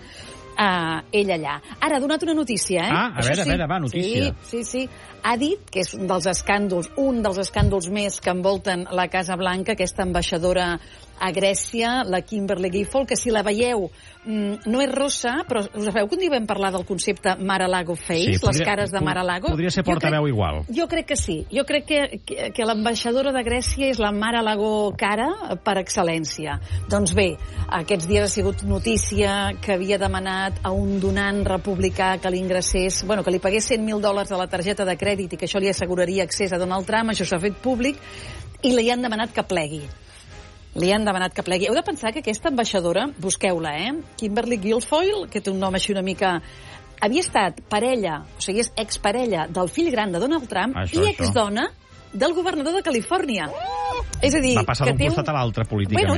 ell allà. Ara, ha donat una notícia, eh? A veure, va, notícia. Sí. Ha dit que és un dels escàndols més que envolten la Casa Blanca, aquesta ambaixadora a Grècia, la Kimberly Guilfoyle, que si la veieu no és rossa, però us sabeu que un dia vam parlar del concepte Mar-a-Lago face, les cares de Mar-a-Lago? Podria ser portaveu igual. Jo crec que sí. Jo crec que l'ambaixadora de Grècia és la Mar-a-Lago cara per excel·lència. Doncs bé, aquests dies ha sigut notícia que havia demanat a un donant republicà que li ingressés, que li pagués $100.000 a la targeta de crèdit i que això li asseguraria accés a Donald Trump, això s'ha fet públic, i li han demanat que plegui. Heu de pensar que aquesta ambaixadora, busqueu-la, Kimberly Guilfoyle, que té un nom així una mica... Havia estat parella, o sigui, és exparella del fill gran de Donald Trump i exdona del governador de Califòrnia. És a dir... Va passar d'un costat a l'altre políticament.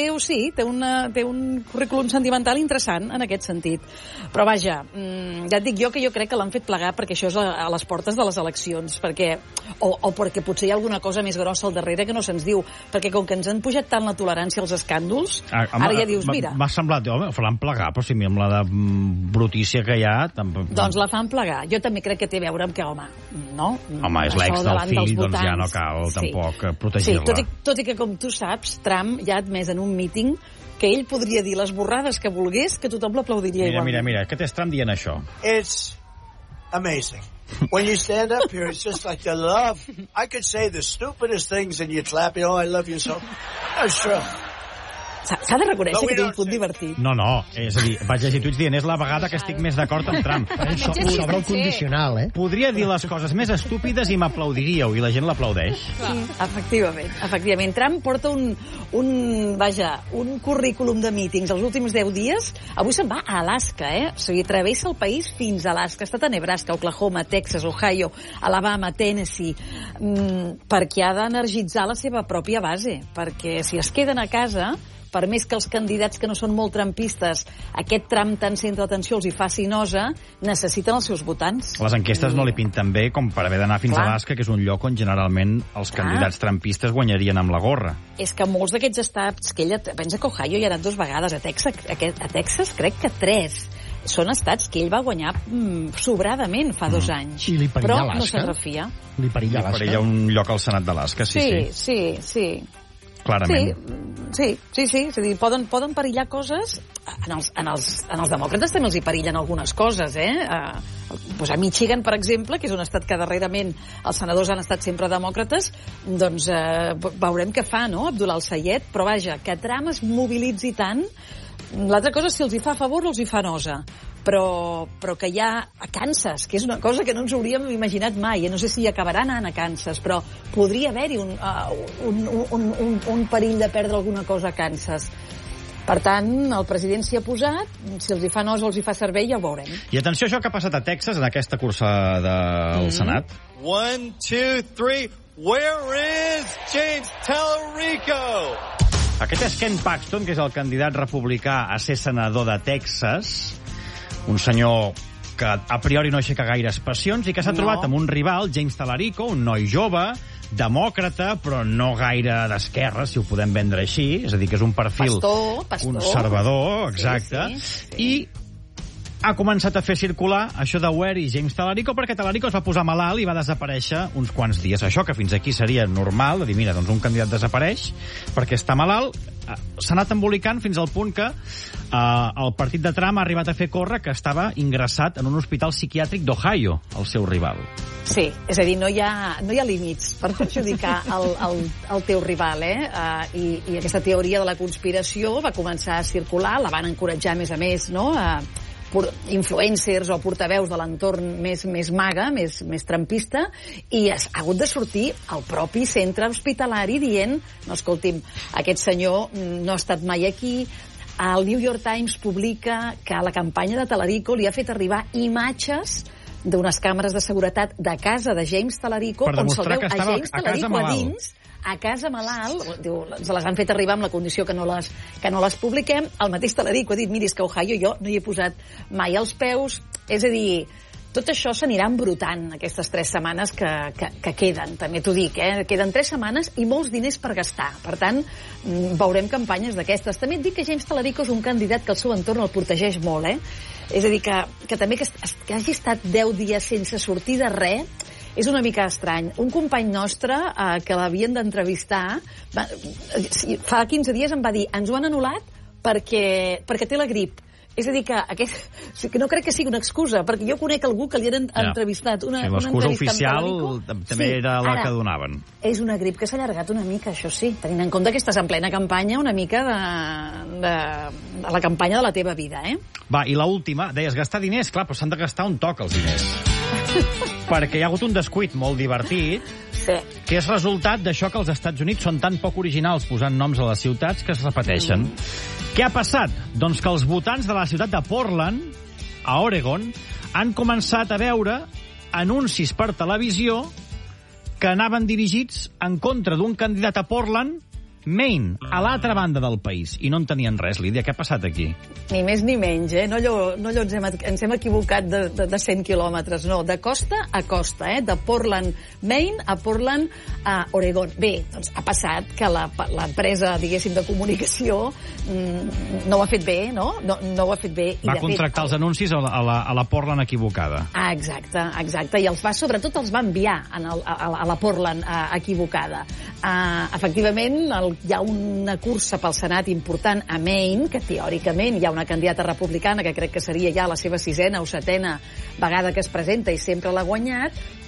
Té un currículum sentimental interessant en aquest sentit. Però vaja, ja et dic jo crec que l'han fet plegar perquè això és a les portes de les eleccions, o perquè potser hi ha alguna cosa més grossa al darrere que no se'ns diu, perquè com que ens han pujat tant la tolerància als escàndols, ara ja dius, mira... M'ha semblat, l'han plegar, però si amb la de brutícia que hi ha... Doncs la fan plegar. Jo també crec que té a veure amb que, no? Home, és l'ex del fill, doncs ja no cal tampoc protegir-la. Sí, tot i que, com tu saps, Trump ja ha admès en un míting que ell podria dir les borrades que volgués, que tothom l'aplaudiria igualment. Mira, què t'és Trump dient això? It's amazing. When you stand up here, it's just like you love... I could say the stupidest things and you'd clap, I love you so... That's true. S'ha de reconèixer que té un punt divertit. No, és a dir, vaig llegir tuits dient és la vegada que estic més d'acord amb Trump. Sobre el condicional, Podria dir les coses més estúpides i m'aplaudiríeu, i la gent l'aplaudeix. Sí, efectivament. Trump porta un currículum de mítings els últims 10 dies. Avui se'n va a Alaska, O sigui, travessa el país fins a Alaska. Ha estat a Nebraska, Oklahoma, Texas, Ohio, Alabama, Tennessee, perquè ha d'energitzar la seva pròpia base, perquè si es queden a casa, per més que els candidats que no són molt trumpistes aquest tram tan centre d'atenció els hi faci nosa, necessiten els seus votants. Les enquestes no li pinten bé com per haver d'anar fins a Alaska, que és un lloc on generalment els candidats trumpistes guanyarien amb la gorra. És que molts d'aquests estats, que ella pensa que Ohio hi ha anat 2 vegades, a Texas crec que 3. Són estats que ell va guanyar sobradament fa 2 anys. I li perilla però Alaska? No se'n refia. Li perilla Alaska? Li perilla un lloc al Senat d'Alaska, sí. Clarament. Sí. És a dir, poden perillar coses. En els demòcrates també els hi perillen algunes coses, Pues a Michigan, per exemple, que és un estat que darrerament els senadors han estat sempre demòcrates, doncs veurem què fa, no?, Abdullah al-Sayed, però vaja, que Trump es mobilitzi tant. L'altra cosa és si els hi fa favor o els hi fa nosa. Però que hi ha a Kansas, que és una cosa que no ens hauríem imaginat mai. No sé si acabarà anant a Kansas, però podria haver-hi un perill de perdre alguna cosa a Kansas. Per tant, el president s'hi ha posat, si els hi fa nosa o els hi fa servei, ja ho veurem. I atenció a això que ha passat a Texas, en aquesta cursa del Senat. 1, 2, 3, where is James Tallarico? Aquest és Ken Paxton, que és el candidat republicà a ser senador de Texas, un senyor que a priori no aixeca gaires passions i que s'ha trobat amb un rival, James Tallarico, un noi jove, demòcrata, però no gaire d'esquerra, si ho podem vendre així, és a dir, que és un perfil conservador, exacte, i ha començat a fer circular això de Where is James Tallarico, perquè Tallarico es va posar malalt i va desaparèixer uns quants dies. Això que fins aquí seria normal, de dir, mira, doncs un candidat desapareix perquè està malalt, s'ha anat embolicant fins al punt que el partit de Trump ha arribat a fer córrer que estava ingressat en un hospital psiquiàtric d'Ohio, el seu rival. Sí, és a dir, no hi ha límits per perjudicar el teu rival, I aquesta teoria de la conspiració va començar a circular, la van encoratjar, a més, no?, influencers o portaveus de l'entorn més maga, més trumpista, i ha hagut de sortir el propi centre hospitalari dient, no, escolti'm, aquest senyor no ha estat mai aquí. El New York Times publica que la campanya de Tallarico li ha fet arribar imatges d'unes càmeres de seguretat de casa de James Tallarico, on se'l veu a James Tallarico a dins, a casa malalt, diu, se les han fet arribar amb la condició que no les publiquem. El mateix Tallarico ha dit, miri, és que a Ohio jo no hi he posat mai els peus. És a dir, tot això s'anirà embrutant aquestes 3 setmanes que queden, també t'ho dic, Queden 3 setmanes i molts diners per gastar. Per tant, veurem campanyes d'aquestes. També et dic que James Tallarico és un candidat que el seu entorn el protegeix molt, És a dir, que també que hagi estat 10 dies sense sortir de res, és una mica estrany. Un company nostre que l'havien d'entrevistar fa 15 dies em va dir, ens ho han anul·lat perquè té la grip. És a dir, que no crec que sigui una excusa, perquè jo conec algú que li han entrevistat. L'excusa oficial també era la que donaven. És una grip que s'ha allargat una mica, això sí, tenint en compte que estàs en plena campanya, una mica de la campanya de la teva vida, Va, i l'última, deies gastar diners, clar, però s'han de gastar on toca els diners. Perquè hi ha hagut un descuit molt divertit, que és resultat d'això que els Estats Units són tan poc originals posant noms a les ciutats que es repeteixen. Què ha passat? Doncs que els votants de la ciutat de Portland, a Oregon, han començat a veure anuncis per televisió que anaven dirigits en contra d'un candidat a Portland, Maine, a l'altra banda del país, i no en tenien res. Lídia, què ha passat aquí? Ni més ni menys, no allò ens hem equivocat de 100 quilòmetres, no, de costa a costa, de Portland, Maine, a Portland, a Oregon. Bé, doncs ha passat que l'empresa, diguéssim, de comunicació no ho ha fet bé, no? No ho ha fet bé. Va contractar els anuncis a la Portland equivocada. Exacte, i sobretot els va enviar a la Portland equivocada. Efectivament, hi ha una cursa pel Senat important a Maine, que teòricament hi ha una candidata republicana que crec que seria ja la seva 6ª o 7ª vegada que es presenta i sempre l'ha guanyat,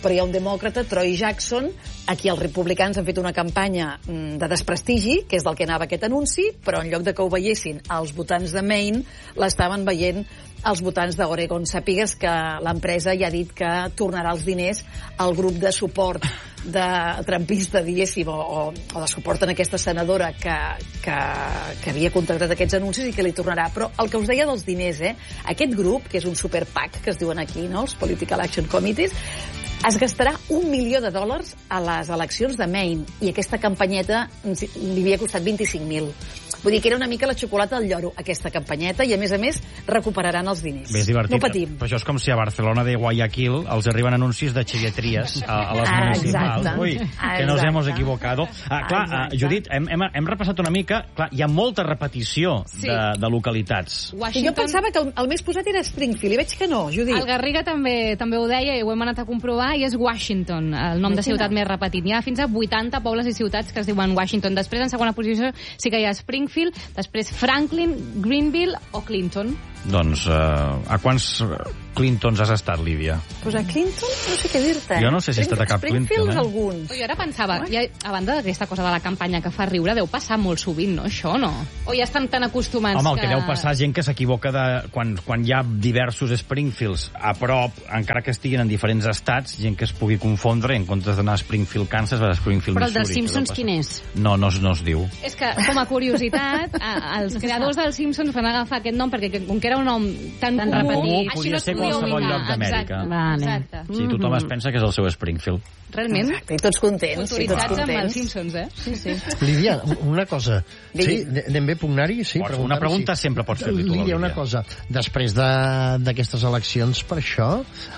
però hi ha un demòcrata, Troy Jackson, a qui els republicans han fet una campanya de desprestigi, que és del que anava aquest anunci, però en lloc de que ho veiessin els votants de Maine, l'estaven veient els votants d'Oregon. Sàpigues que l'empresa ja ha dit que tornarà els diners al grup de suport de trumpista, diguéssim, o de suport en aquesta senadora que havia contractat aquests anuncis i que li tornarà. Però el que us deia dels diners, aquest grup, que és un super PAC, que es diuen aquí, no? Els Political Action Committees, es gastarà $1 milió a les eleccions de Maine, i aquesta campanyeta li havia costat 25.000. Vull dir que era una mica la xocolata del lloro, aquesta campanyeta, i a més recuperaran els diners. Bé, és divertit. No patim. Però això és com si a Barcelona de Guayaquil els arriben anuncis de xilletries a les municipals. Exacte. Ui, que nos hemos equivocado. Clar, Judit, hem repassat una mica. Clar, hi ha molta repetició de localitats. Jo pensava que el més posat era Springfield, i veig que no, Judit. El Garriga també ho deia, i ho hem anat a comprovar, i és Washington, el nom de ciutat més repetit. Hi ha fins a 80 pobles i ciutats que es diuen Washington. Després, en segona posició, sí que hi ha Springfield, després Franklin, Greenville o Clinton. Doncs, a quants Clintons has estat, Lídia? Pues a Clinton no sé què dir-te. Jo no sé si he estat a cap Clinton. Springfield alguns. Jo ara pensava, a banda d'aquesta cosa de la campanya que fa riure, deu passar molt sovint, no, això, no? O ja estan tan acostumats Home, el que deu passar gent que s'equivoca quan hi ha diversos Springfields a prop, encara que estiguin en diferents estats, gent que es pugui confondre, en comptes d'anar a Springfield, Kansas, va a Springfield, Missouri. Missouri. Però el dels Simpsons quin és? No es diu. És que, com a curiositat, els creadors dels Simpsons van agafar aquest nom perquè, com que era un nom tan repetit, podia ser qualsevol lloc d'Amèrica. Exacte. Sí, tothom es pensa que és el seu Springfield. Realment. Exacte, i tots contents. Autoritzats amb els Simpsons, Sí. Lídia, una cosa. Sí, anem bé pugnari? Sí, una pregunta sempre pots fer-li tu, Lídia, una cosa. Després d'aquestes eleccions, per això,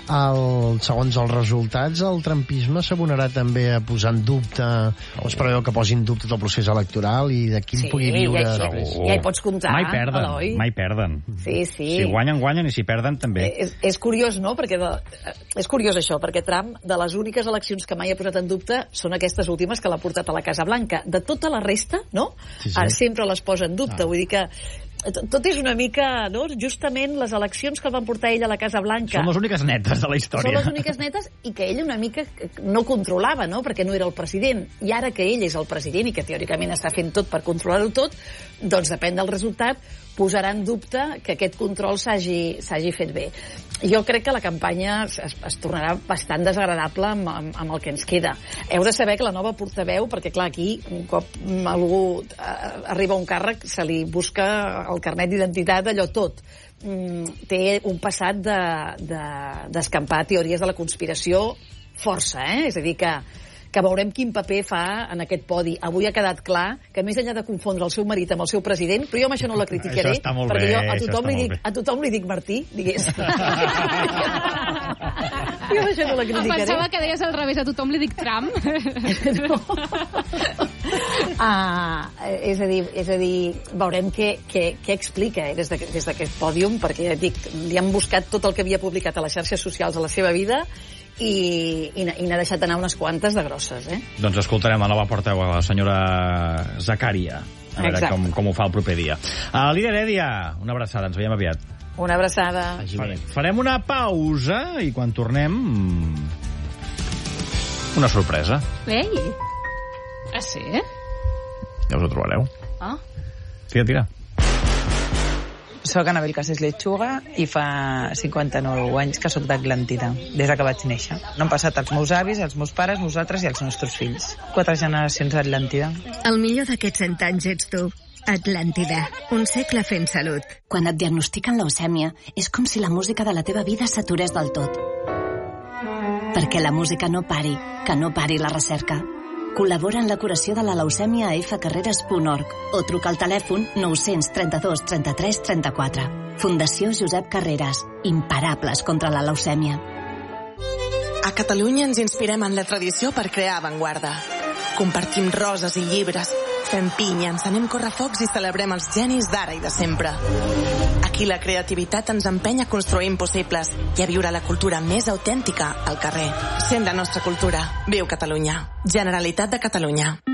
segons els resultats, el trumpisme s'abonarà també a posar en dubte, o es preveu que posin en dubte el procés electoral i de quin pugui viure després. Ja hi pots comptar, Mai perden. Sí. Si guanyen, i si perden, també. És curiós, no? És curiós això, perquè Trump, de les úniques eleccions que mai ha posat en dubte, són aquestes últimes que l'ha portat a la Casa Blanca. De tota la resta, no? Sí. Sempre les posa en dubte. Vull dir que tot és una mica, no? Justament les eleccions que el van portar ell a la Casa Blanca... Són les úniques netes de la història. Són les úniques netes, i que ell una mica no controlava, no? Perquè no era el president. I ara que ell és el president i que teòricament està fent tot per controlar-ho tot, doncs depèn del resultat, posarà en dubte que aquest control s'hagi fet bé. Jo crec que la campanya es tornarà bastant desagradable amb el que ens queda. Heu de saber que la nova portaveu, perquè clar, aquí un cop algú arriba a un càrrec se li busca el carnet d'identitat, allò tot. Té un passat d'escampar teories de la conspiració força, És a dir, que veurem quin paper fa en aquest podi. Avui ha quedat clar que més enllà de confondre el seu marit amb el seu president, però jo amb això no la criticaré, perquè jo a tothom li dic Martí, digués. Jo amb això no la criticaré. Pensava que deies al revés, a tothom li dic Trump. No. És a dir, veurem què explica des d'aquest pòdium, perquè ja dic, li han buscat tot el que havia publicat a les xarxes socials a la seva vida i n'ha deixat anar unes quantes de grosses. Doncs escoltarem la nova portaveu, la senyora Zaccaria, a veure com ho fa el proper dia. Lídia Heredia, una abraçada, ens veiem aviat. Una abraçada. Farem una pausa i quan tornem una sorpresa. Ei! Ah, sí? Ja us ho trobareu. Tira. Soc Anabel Casés Lechuga i fa 59 anys que soc d'Atlàntida, des que vaig néixer. No han passat els meus avis, els meus pares, nosaltres i els nostres fills. 4 generacions d'Atlàntida. El millor d'aquests 100 anys ets tu. Atlàntida, un segle fent salut. Quan et diagnostiquen leucèmia, és com si la música de la teva vida s'aturés del tot. Perquè la música no pari, que no pari la recerca. Col·labora en la curació de la leucèmia a fcarreras.org o truca al telèfon 932 33 34. Fundació Josep Carreras. Imparables contra la leucèmia. A Catalunya ens inspirem en la tradició per crear avantguarda. Compartim roses i llibres, fem pinya, encenem correfocs i celebrem els genis d'ara i de sempre. Aquí la creativitat ens empeny a construir impossibles i a viure la cultura més autèntica al carrer. Sent la nostra cultura. Viu Catalunya. Generalitat de Catalunya.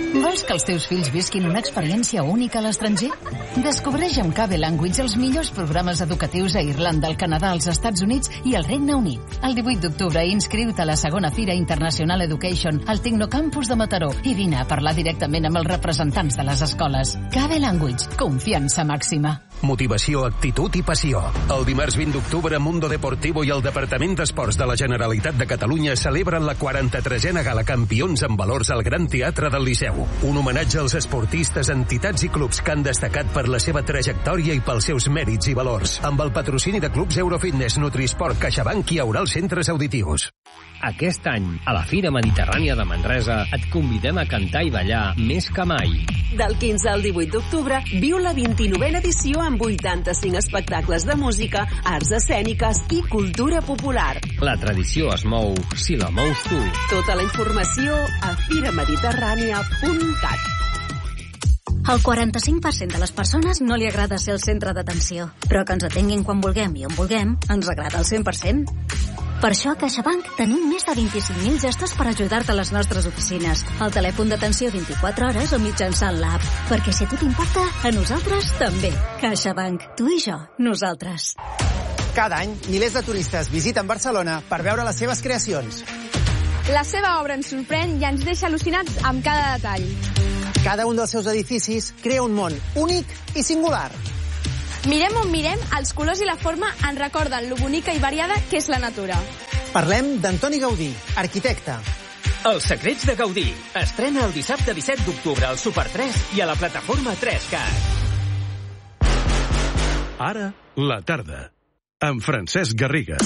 Vols que els teus fills visquin una experiència única a l'estranger? Descobreix amb KB Language els millors programes educatius a Irlanda, al Canadà, als Estats Units i al Regne Unit. El 18 d'octubre inscriu-te a la segona Fira International Education al Tecnocampus de Mataró i vine a parlar directament amb els representants de les escoles. KB Language, confiança màxima. Motivació, actitud i passió. El dimarts 20 d'octubre, Mundo Deportivo i el Departament d'Esports de la Generalitat de Catalunya celebren la 43a Gala Campions en Valors al Gran Teatre del Liceu. Un homenatge als esportistes, entitats i clubs que han destacat per la seva trajectòria i pels seus mèrits i valors. Amb el patrocini de clubs Eurofitness, Nutrisport, CaixaBank i Aural Centres Auditius. Aquest any, a la Fira Mediterrània de Manresa, et convidem a cantar i ballar més que mai. Del 15 al 18 d'octubre, viu la 29a edició amb 85 espectacles de música, arts escèniques i cultura popular. La tradició es mou si la mous tu. Tota la informació a firamediterrània.cat. Al 45% de les persones no li agrada ser el centre d'atenció, però que ens atenguin quan vulguem i on vulguem ens agrada al 100%. Per això a CaixaBank tenim més de 25.000 gestos per ajudar-te a les nostres oficines, al telèfon d'atenció 24 hores o mitjançant l'app. Perquè si a tu t'importa, a nosaltres també. CaixaBank, tu i jo, nosaltres. Cada any, milers de turistes visiten Barcelona per veure les seves creacions. La seva obra ens sorprèn i ens deixa al·lucinats amb cada detall. Cada un dels seus edificis crea un món únic i singular. Mirem on mirem, els colors i la forma ens recorden lo bonica i variada que és la natura. Parlem d'Antoni Gaudí, arquitecte. Els secrets de Gaudí. Estrena el dissabte 17 d'octubre al Super 3 i a la plataforma 3Cat. Ara, la tarda, amb Francesc Garriga.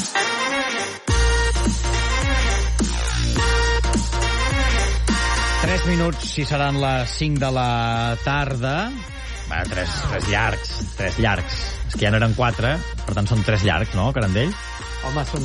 Tres minuts, si seran les 5 de la tarda. Va, tres llargs. És que ja no eren 4, per tant són 3 llargs, no, Carandell? Home, són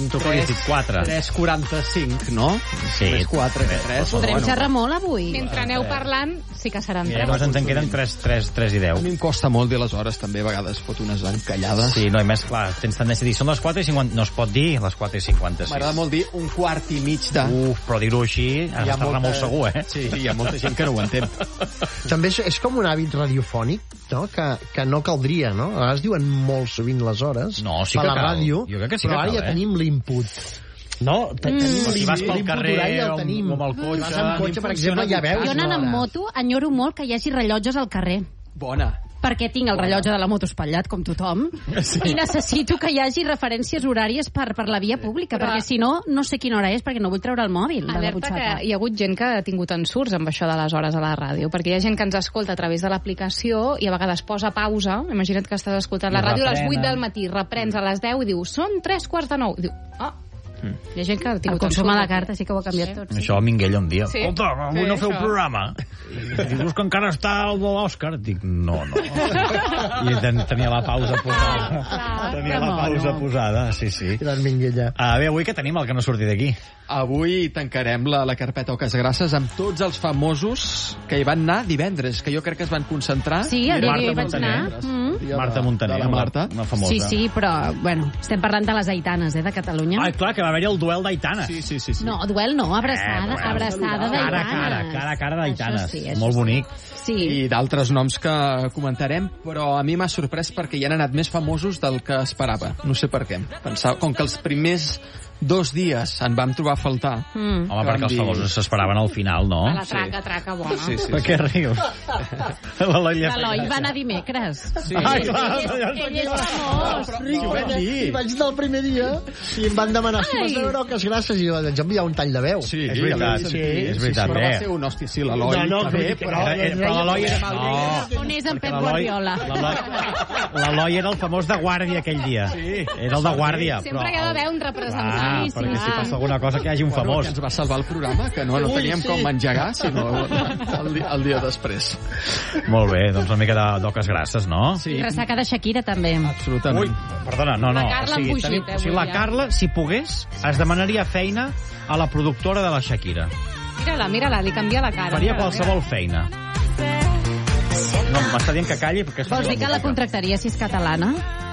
3:45, no? Sí. 3:4 que 3. Podrem xerrar molt avui. Mentre aneu parlant, sí que seran 3. Llavors ens en queden 3 i 10. A mi em costa molt dir les hores, també, a vegades fot unes encallades. Sí, no, i més, clar, tens tendència a dir, són les 4:50, no es pot dir les 4:56. M'agrada molt dir un quart i mig de... Però dir-ho així has d'estar molt segur, eh? Sí, hi ha molta gent que no ho entén. També és com un hàbit radiofònic, no? Que no caldria, no? A vegades diuen molt sovint les hores. No, sí que cal. Ràdio, jo crec que sí que però ara cal, ja tenim l'input. No, tenim si vas pel carrer o amb el cotxe, vas amb cotxe, per exemple, ja veus. Jo anant amb moto enyoro molt que hi hagi rellotges al carrer. Bona. Perquè tinc el rellotge de la moto espatllat, com tothom, i necessito que hi hagi referències horàries per la via pública, perquè si no, no sé quina hora és, perquè no vull treure el mòbil de la Alerta butxaca. que hi ha hagut gent que ha tingut ensurts amb això de les hores a la ràdio, perquè hi ha gent que ens escolta a través de l'aplicació i a vegades posa pausa. Imagina't que estàs escoltant la ràdio a les 8 del matí, reprens a les 10 i dius, són 3:45. I diu, hi ha gent que ha tingut el consum a la carta sí que ho ha canviat tot. Sí. Això a Minguella un dia. Sí. Escolta, avui no feu programa. I dius que encara està el de l'Òscar. Dic, no. I tenia la pausa posada. Tenia la pausa posada, sí. Gran Minguella. Bé, avui què tenim, el que no surti d'aquí? Avui tancarem la carpeta Oques Grasses amb tots els famosos que hi van anar divendres, que jo crec que es van concentrar. Sí, el dia que hi vaig anar. Marta Montaner, la Marta. Una famosa. Sí, però, bueno, estem parlant de les Aitanes, de Catalunya. Ah, clar, que va haver-hi el duel d'Aitanes. Sí. No, duel no, abraçada d'Aitanes. Cara a cara d'Aitanes. Sí, molt bonic. Sí. I d'altres noms que comentarem, però a mi m'ha sorprès perquè hi han anat més famosos del que esperava. No sé per què. Pensava, com que els primers 2 dies en vam trobar a faltar. Home, perquè els famosos s'esperaven al final, no? A la traca bona. Sí. Per què rius? L'Eloi va anar dimecres. Sí. Clar. Ell és famós. I vaig anar el primer dia i em van demanar si vas veure Oques Grasses i jo vaig enviar un tall de veu. Sí, és veritat. És veritat, però va ser un hòstia, sí, l'Eloi. No, però l'Eloi era... On és en Pep Guardiola? L'Eloi era el famós de guàrdia aquell dia. Era el de guàrdia. Sempre hi ha d'haver un representant. Perquè si passa alguna cosa que hi hagi un famós. Que ens va salvar el programa, que no teníem com engegar, sinó el dia després. Molt bé, doncs una mica d'Oques Grasses, no? Sí. I ressaca de Shakira, també. Absolutament. Ui, perdona, no. La Carla ha fugit, la Carla, si pogués, es demanaria feina a la productora de la Shakira. Mira-la, li canvia la cara. Faria qualsevol feina. No, m'està dient que calli perquè... Vols dir que la contractaria si és catalana?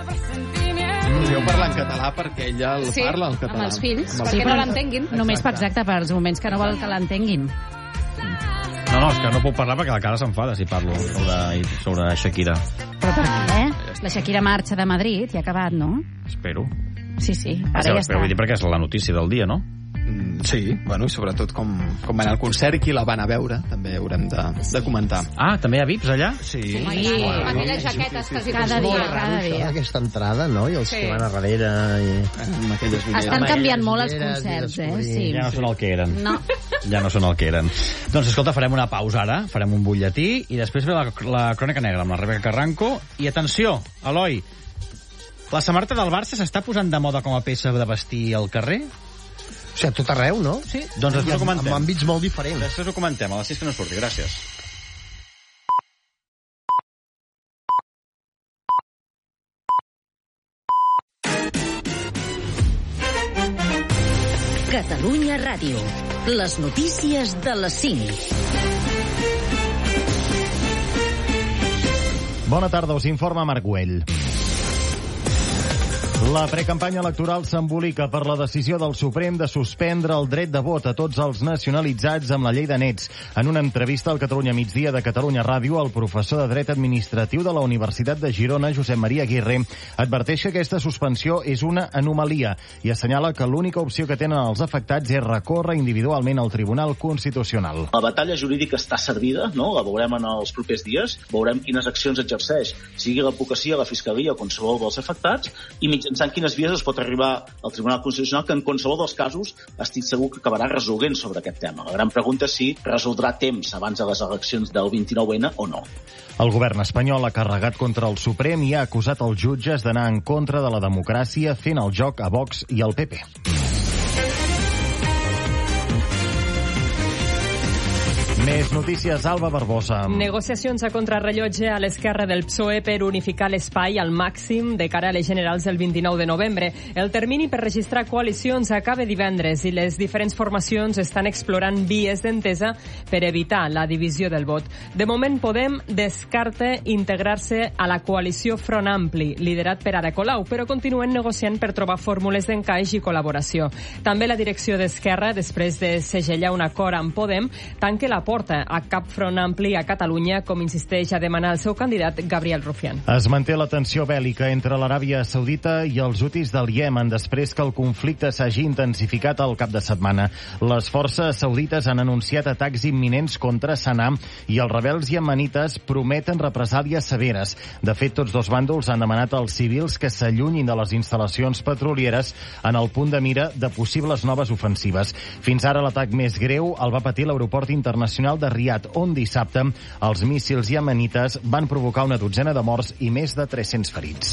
Jo parlo en català perquè ella el parla en català. Amb els fills, perquè no l'entenguin. Només exacte, per als moments que no vol que l'entenguin. No, és que no puc parlar perquè la cara s'enfada si parlo sobre Shakira. Però per què? La Shakira marxa de Madrid i ha acabat, no? Espero. Sí, ara ja està. Vull dir perquè és la notícia del dia, no? Sí, bueno, sobretot com va anar al concert i qui la van a veure, també haurem de comentar. Ah, també hi ha VIPs allà? Sí. Aquelles jaquetes que cada dia. Aquesta entrada, no? I els que van a darrere... Estan canviant molt els concerts, Sí. Ja no són el que eren. No. Ja no són el que eren. Doncs escolta, farem una pausa ara, farem un butlletí i després ve la crònica negra amb la Rebeca Carranco. I atenció, Eloi, la samarreta del Barça s'està posant de moda com a peça de vestir al carrer? O sigui, a tot arreu, no? Sí. Doncs després ho comentem. Amb àmbits molt diferents. Després ho comentem, a les 6 que no surti. Gràcies. Catalunya Ràdio. Les notícies de les 5. Bona tarda, us informa Marc Güell. La precampanya electoral s'embolica per la decisió del Suprem de suspendre el dret de vot a tots els nacionalitzats amb la llei de nets. En una entrevista al Catalunya Migdia de Catalunya Ràdio, el professor de dret administratiu de la Universitat de Girona, Josep Maria Aguirre, adverteix que aquesta suspensió és una anomalia i assenyala que l'única opció que tenen els afectats és recórrer individualment al Tribunal Constitucional. La batalla jurídica està servida, no? La veurem en els propers dies, veurem quines accions exerceix, sigui l'advocacia, la fiscalia o qualsevol dels afectats, i mitjançant quines vies es pot arribar al Tribunal Constitucional, que en qualsevol dels casos estic segur que acabarà resolent sobre aquest tema. La gran pregunta és si resoldrà temps abans de les eleccions del 29N o no. El govern espanyol ha carregat contra el Suprem i ha acusat els jutges d'anar en contra de la democràcia fent el joc a Vox i al PP. Més notícies, Alba Barbosa. Negociacions a contrarrellotge a l'esquerra del PSOE per unificar l'espai al màxim de cara a les generals del 29 de novembre. El termini per registrar coalicions acaba divendres i les diferents formacions estan explorant vies d'entesa per evitar la divisió del vot. De moment, Podem descarta integrar-se a la coalició Front Ampli, liderat per Ada Colau, però continuen negociant per trobar fórmules d'encaix i col·laboració. També la direcció d'Esquerra, després de segellar un acord amb Podem, tanca la porta a cap front ampli a Catalunya, com insisteix a demanar el seu candidat Gabriel Rufián. Es manté la tensió bèl·lica entre l'Aràbia Saudita i els hutis del Iemen després que el conflicte s'hagi intensificat al cap de setmana. Les forces saudites han anunciat atacs imminents contra Sanà i els rebels iemenites prometen represàlies severes. De fet, tots dos bàndols han demanat als civils que s'allunyin de les instal·lacions petrolieres en el punt de mira de possibles noves ofensives. Fins ara l'atac més greu el va patir l'aeroport internacional de Riad, on dissabte els míssils iemenites van provocar una dotzena de morts i més de 300 ferits.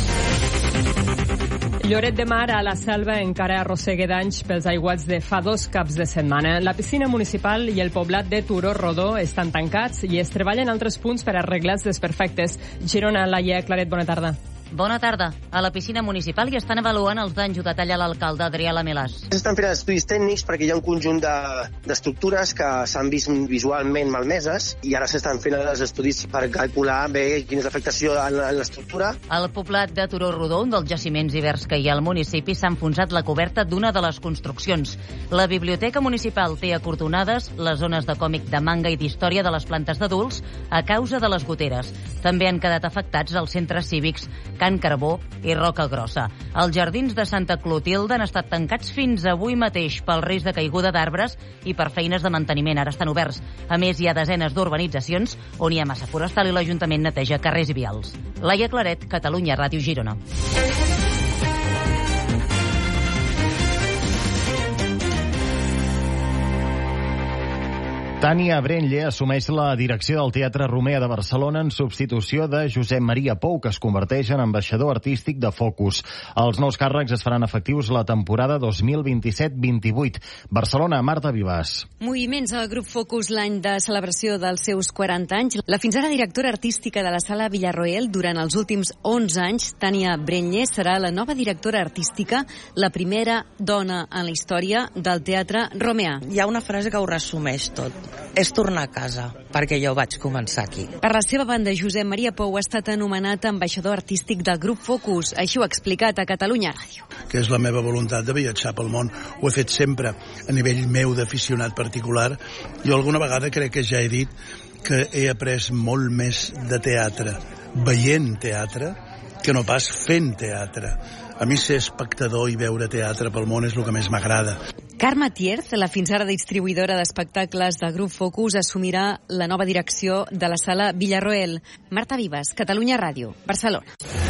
Lloret de Mar a la Selva encara arrossega danys pels aiguats de fa 2 caps de setmana. La piscina municipal i el poblat de Turó Rodó estan tancats i es treballen altres punts per arreglar els desperfectes. Girona, Laia Claret, bona tarda. Bona tarda. A la piscina municipal hi estan avaluant els danys, ho detalla l'alcalde Adrià Lamelàs. S'estan fent estudis tècnics perquè hi ha un conjunt d'estructures que s'han vist visualment malmeses i ara s'estan fent els estudis per calcular bé quina és l'afectació en l'estructura. Al poblat de Turó Rodó, un dels jaciments ibers que hi ha al municipi, s'ha enfonsat la coberta d'una de les construccions. La biblioteca municipal té acordonades les zones de còmic de manga i d'història de les plantes d'adults a causa de les goteres. També han quedat afectats els centres cívics Can Carbó i Roca Grossa. Els jardins de Santa Clotilde han estat tancats fins avui mateix pel risc de caiguda d'arbres i per feines de manteniment. Ara estan oberts. A més, hi ha desenes d'urbanitzacions on hi ha massa forestal i l'Ajuntament neteja carrers i vials. Laia Claret, Catalunya Ràdio, Girona. Tània Brenlle assumeix la direcció del Teatre Romea de Barcelona en substitució de Josep Maria Pou, que es converteix en ambaixador artístic de Focus. Els nous càrrecs es faran efectius la temporada 2027-28. Barcelona, Marta Vivàs. Moviments al grup Focus l'any de celebració dels seus 40 anys. La fins ara directora artística de la Sala Villarroel durant els últims 11 anys, Tània Brenlle, serà la nova directora artística, la primera dona en la història del Teatre Romea. Hi ha una frase que ho resumeix tot. és tornar a casa, perquè jo vaig començar aquí. Per la seva banda, Josep Maria Pou ha estat anomenat ambaixador artístic del grup Focus. Així ho ha explicat a Catalunya Ràdio. Que és la meva voluntat de viatjar pel món. Ho he fet sempre a nivell meu d'aficionat particular. Jo alguna vegada crec que ja he dit que he après molt més de teatre veient teatre que no pas fent teatre. A mi ser espectador i veure teatre pel món és el que més m'agrada. Carme Tierz, la fins ara distribuïdora d'espectacles del grup Focus, assumirà la nova direcció de la sala Villarroel. Marta Vives, Catalunya Ràdio, Barcelona.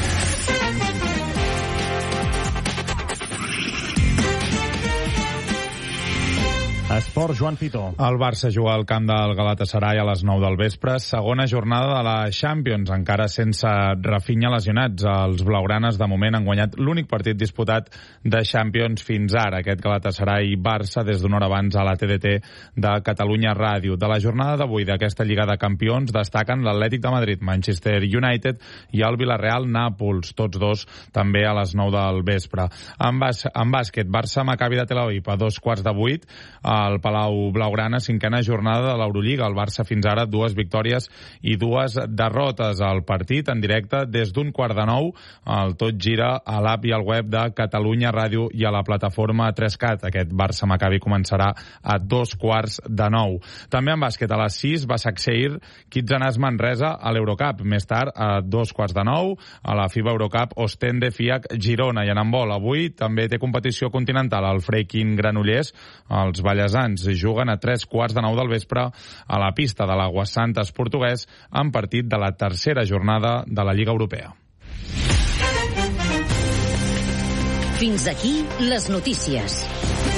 Esport, Joan Pitó. El Barça juga al camp del Galatasaray a les 9 del vespre. Segona jornada de la Champions, encara sense Rafinha lesionats. Els blaugranes, de moment, han guanyat l'únic partit disputat de Champions fins ara. Aquest Galatasaray-Barça, des d'una hora abans a la TDT de Catalunya Ràdio. De la jornada d'avui d'aquesta Lliga de Campions destaquen l'Atlètic de Madrid, Manchester United i el Villarreal-Nàpols, tots dos també a les 9 del vespre. En bàsquet, Barça-Maccabi de Tel Aviv a 7:45 al Palau Blaugrana, cinquena jornada de l'Eurolliga. El Barça fins ara 2 victòries i 2 derrotes. El partit en directe des d'un 8:45. El tot gira a l'app i al web de Catalunya Ràdio i a la plataforma 3CAT. Aquest Barça-Maccabi començarà a 8:45. També en bàsquet a les 6, Başakşehir, Kitsanàs Manresa a l'Eurocup. Més tard, a 8:45, a la FIBA Eurocup, Ostende Fiac Girona. I en handbol, avui també té competició continental. El Freikin Granollers, els ballesans, juguen a 8:45 del vespre a la pista de l'Aguas Santas portuguès en partit de la tercera jornada de la Lliga Europea. Fins aquí les notícies.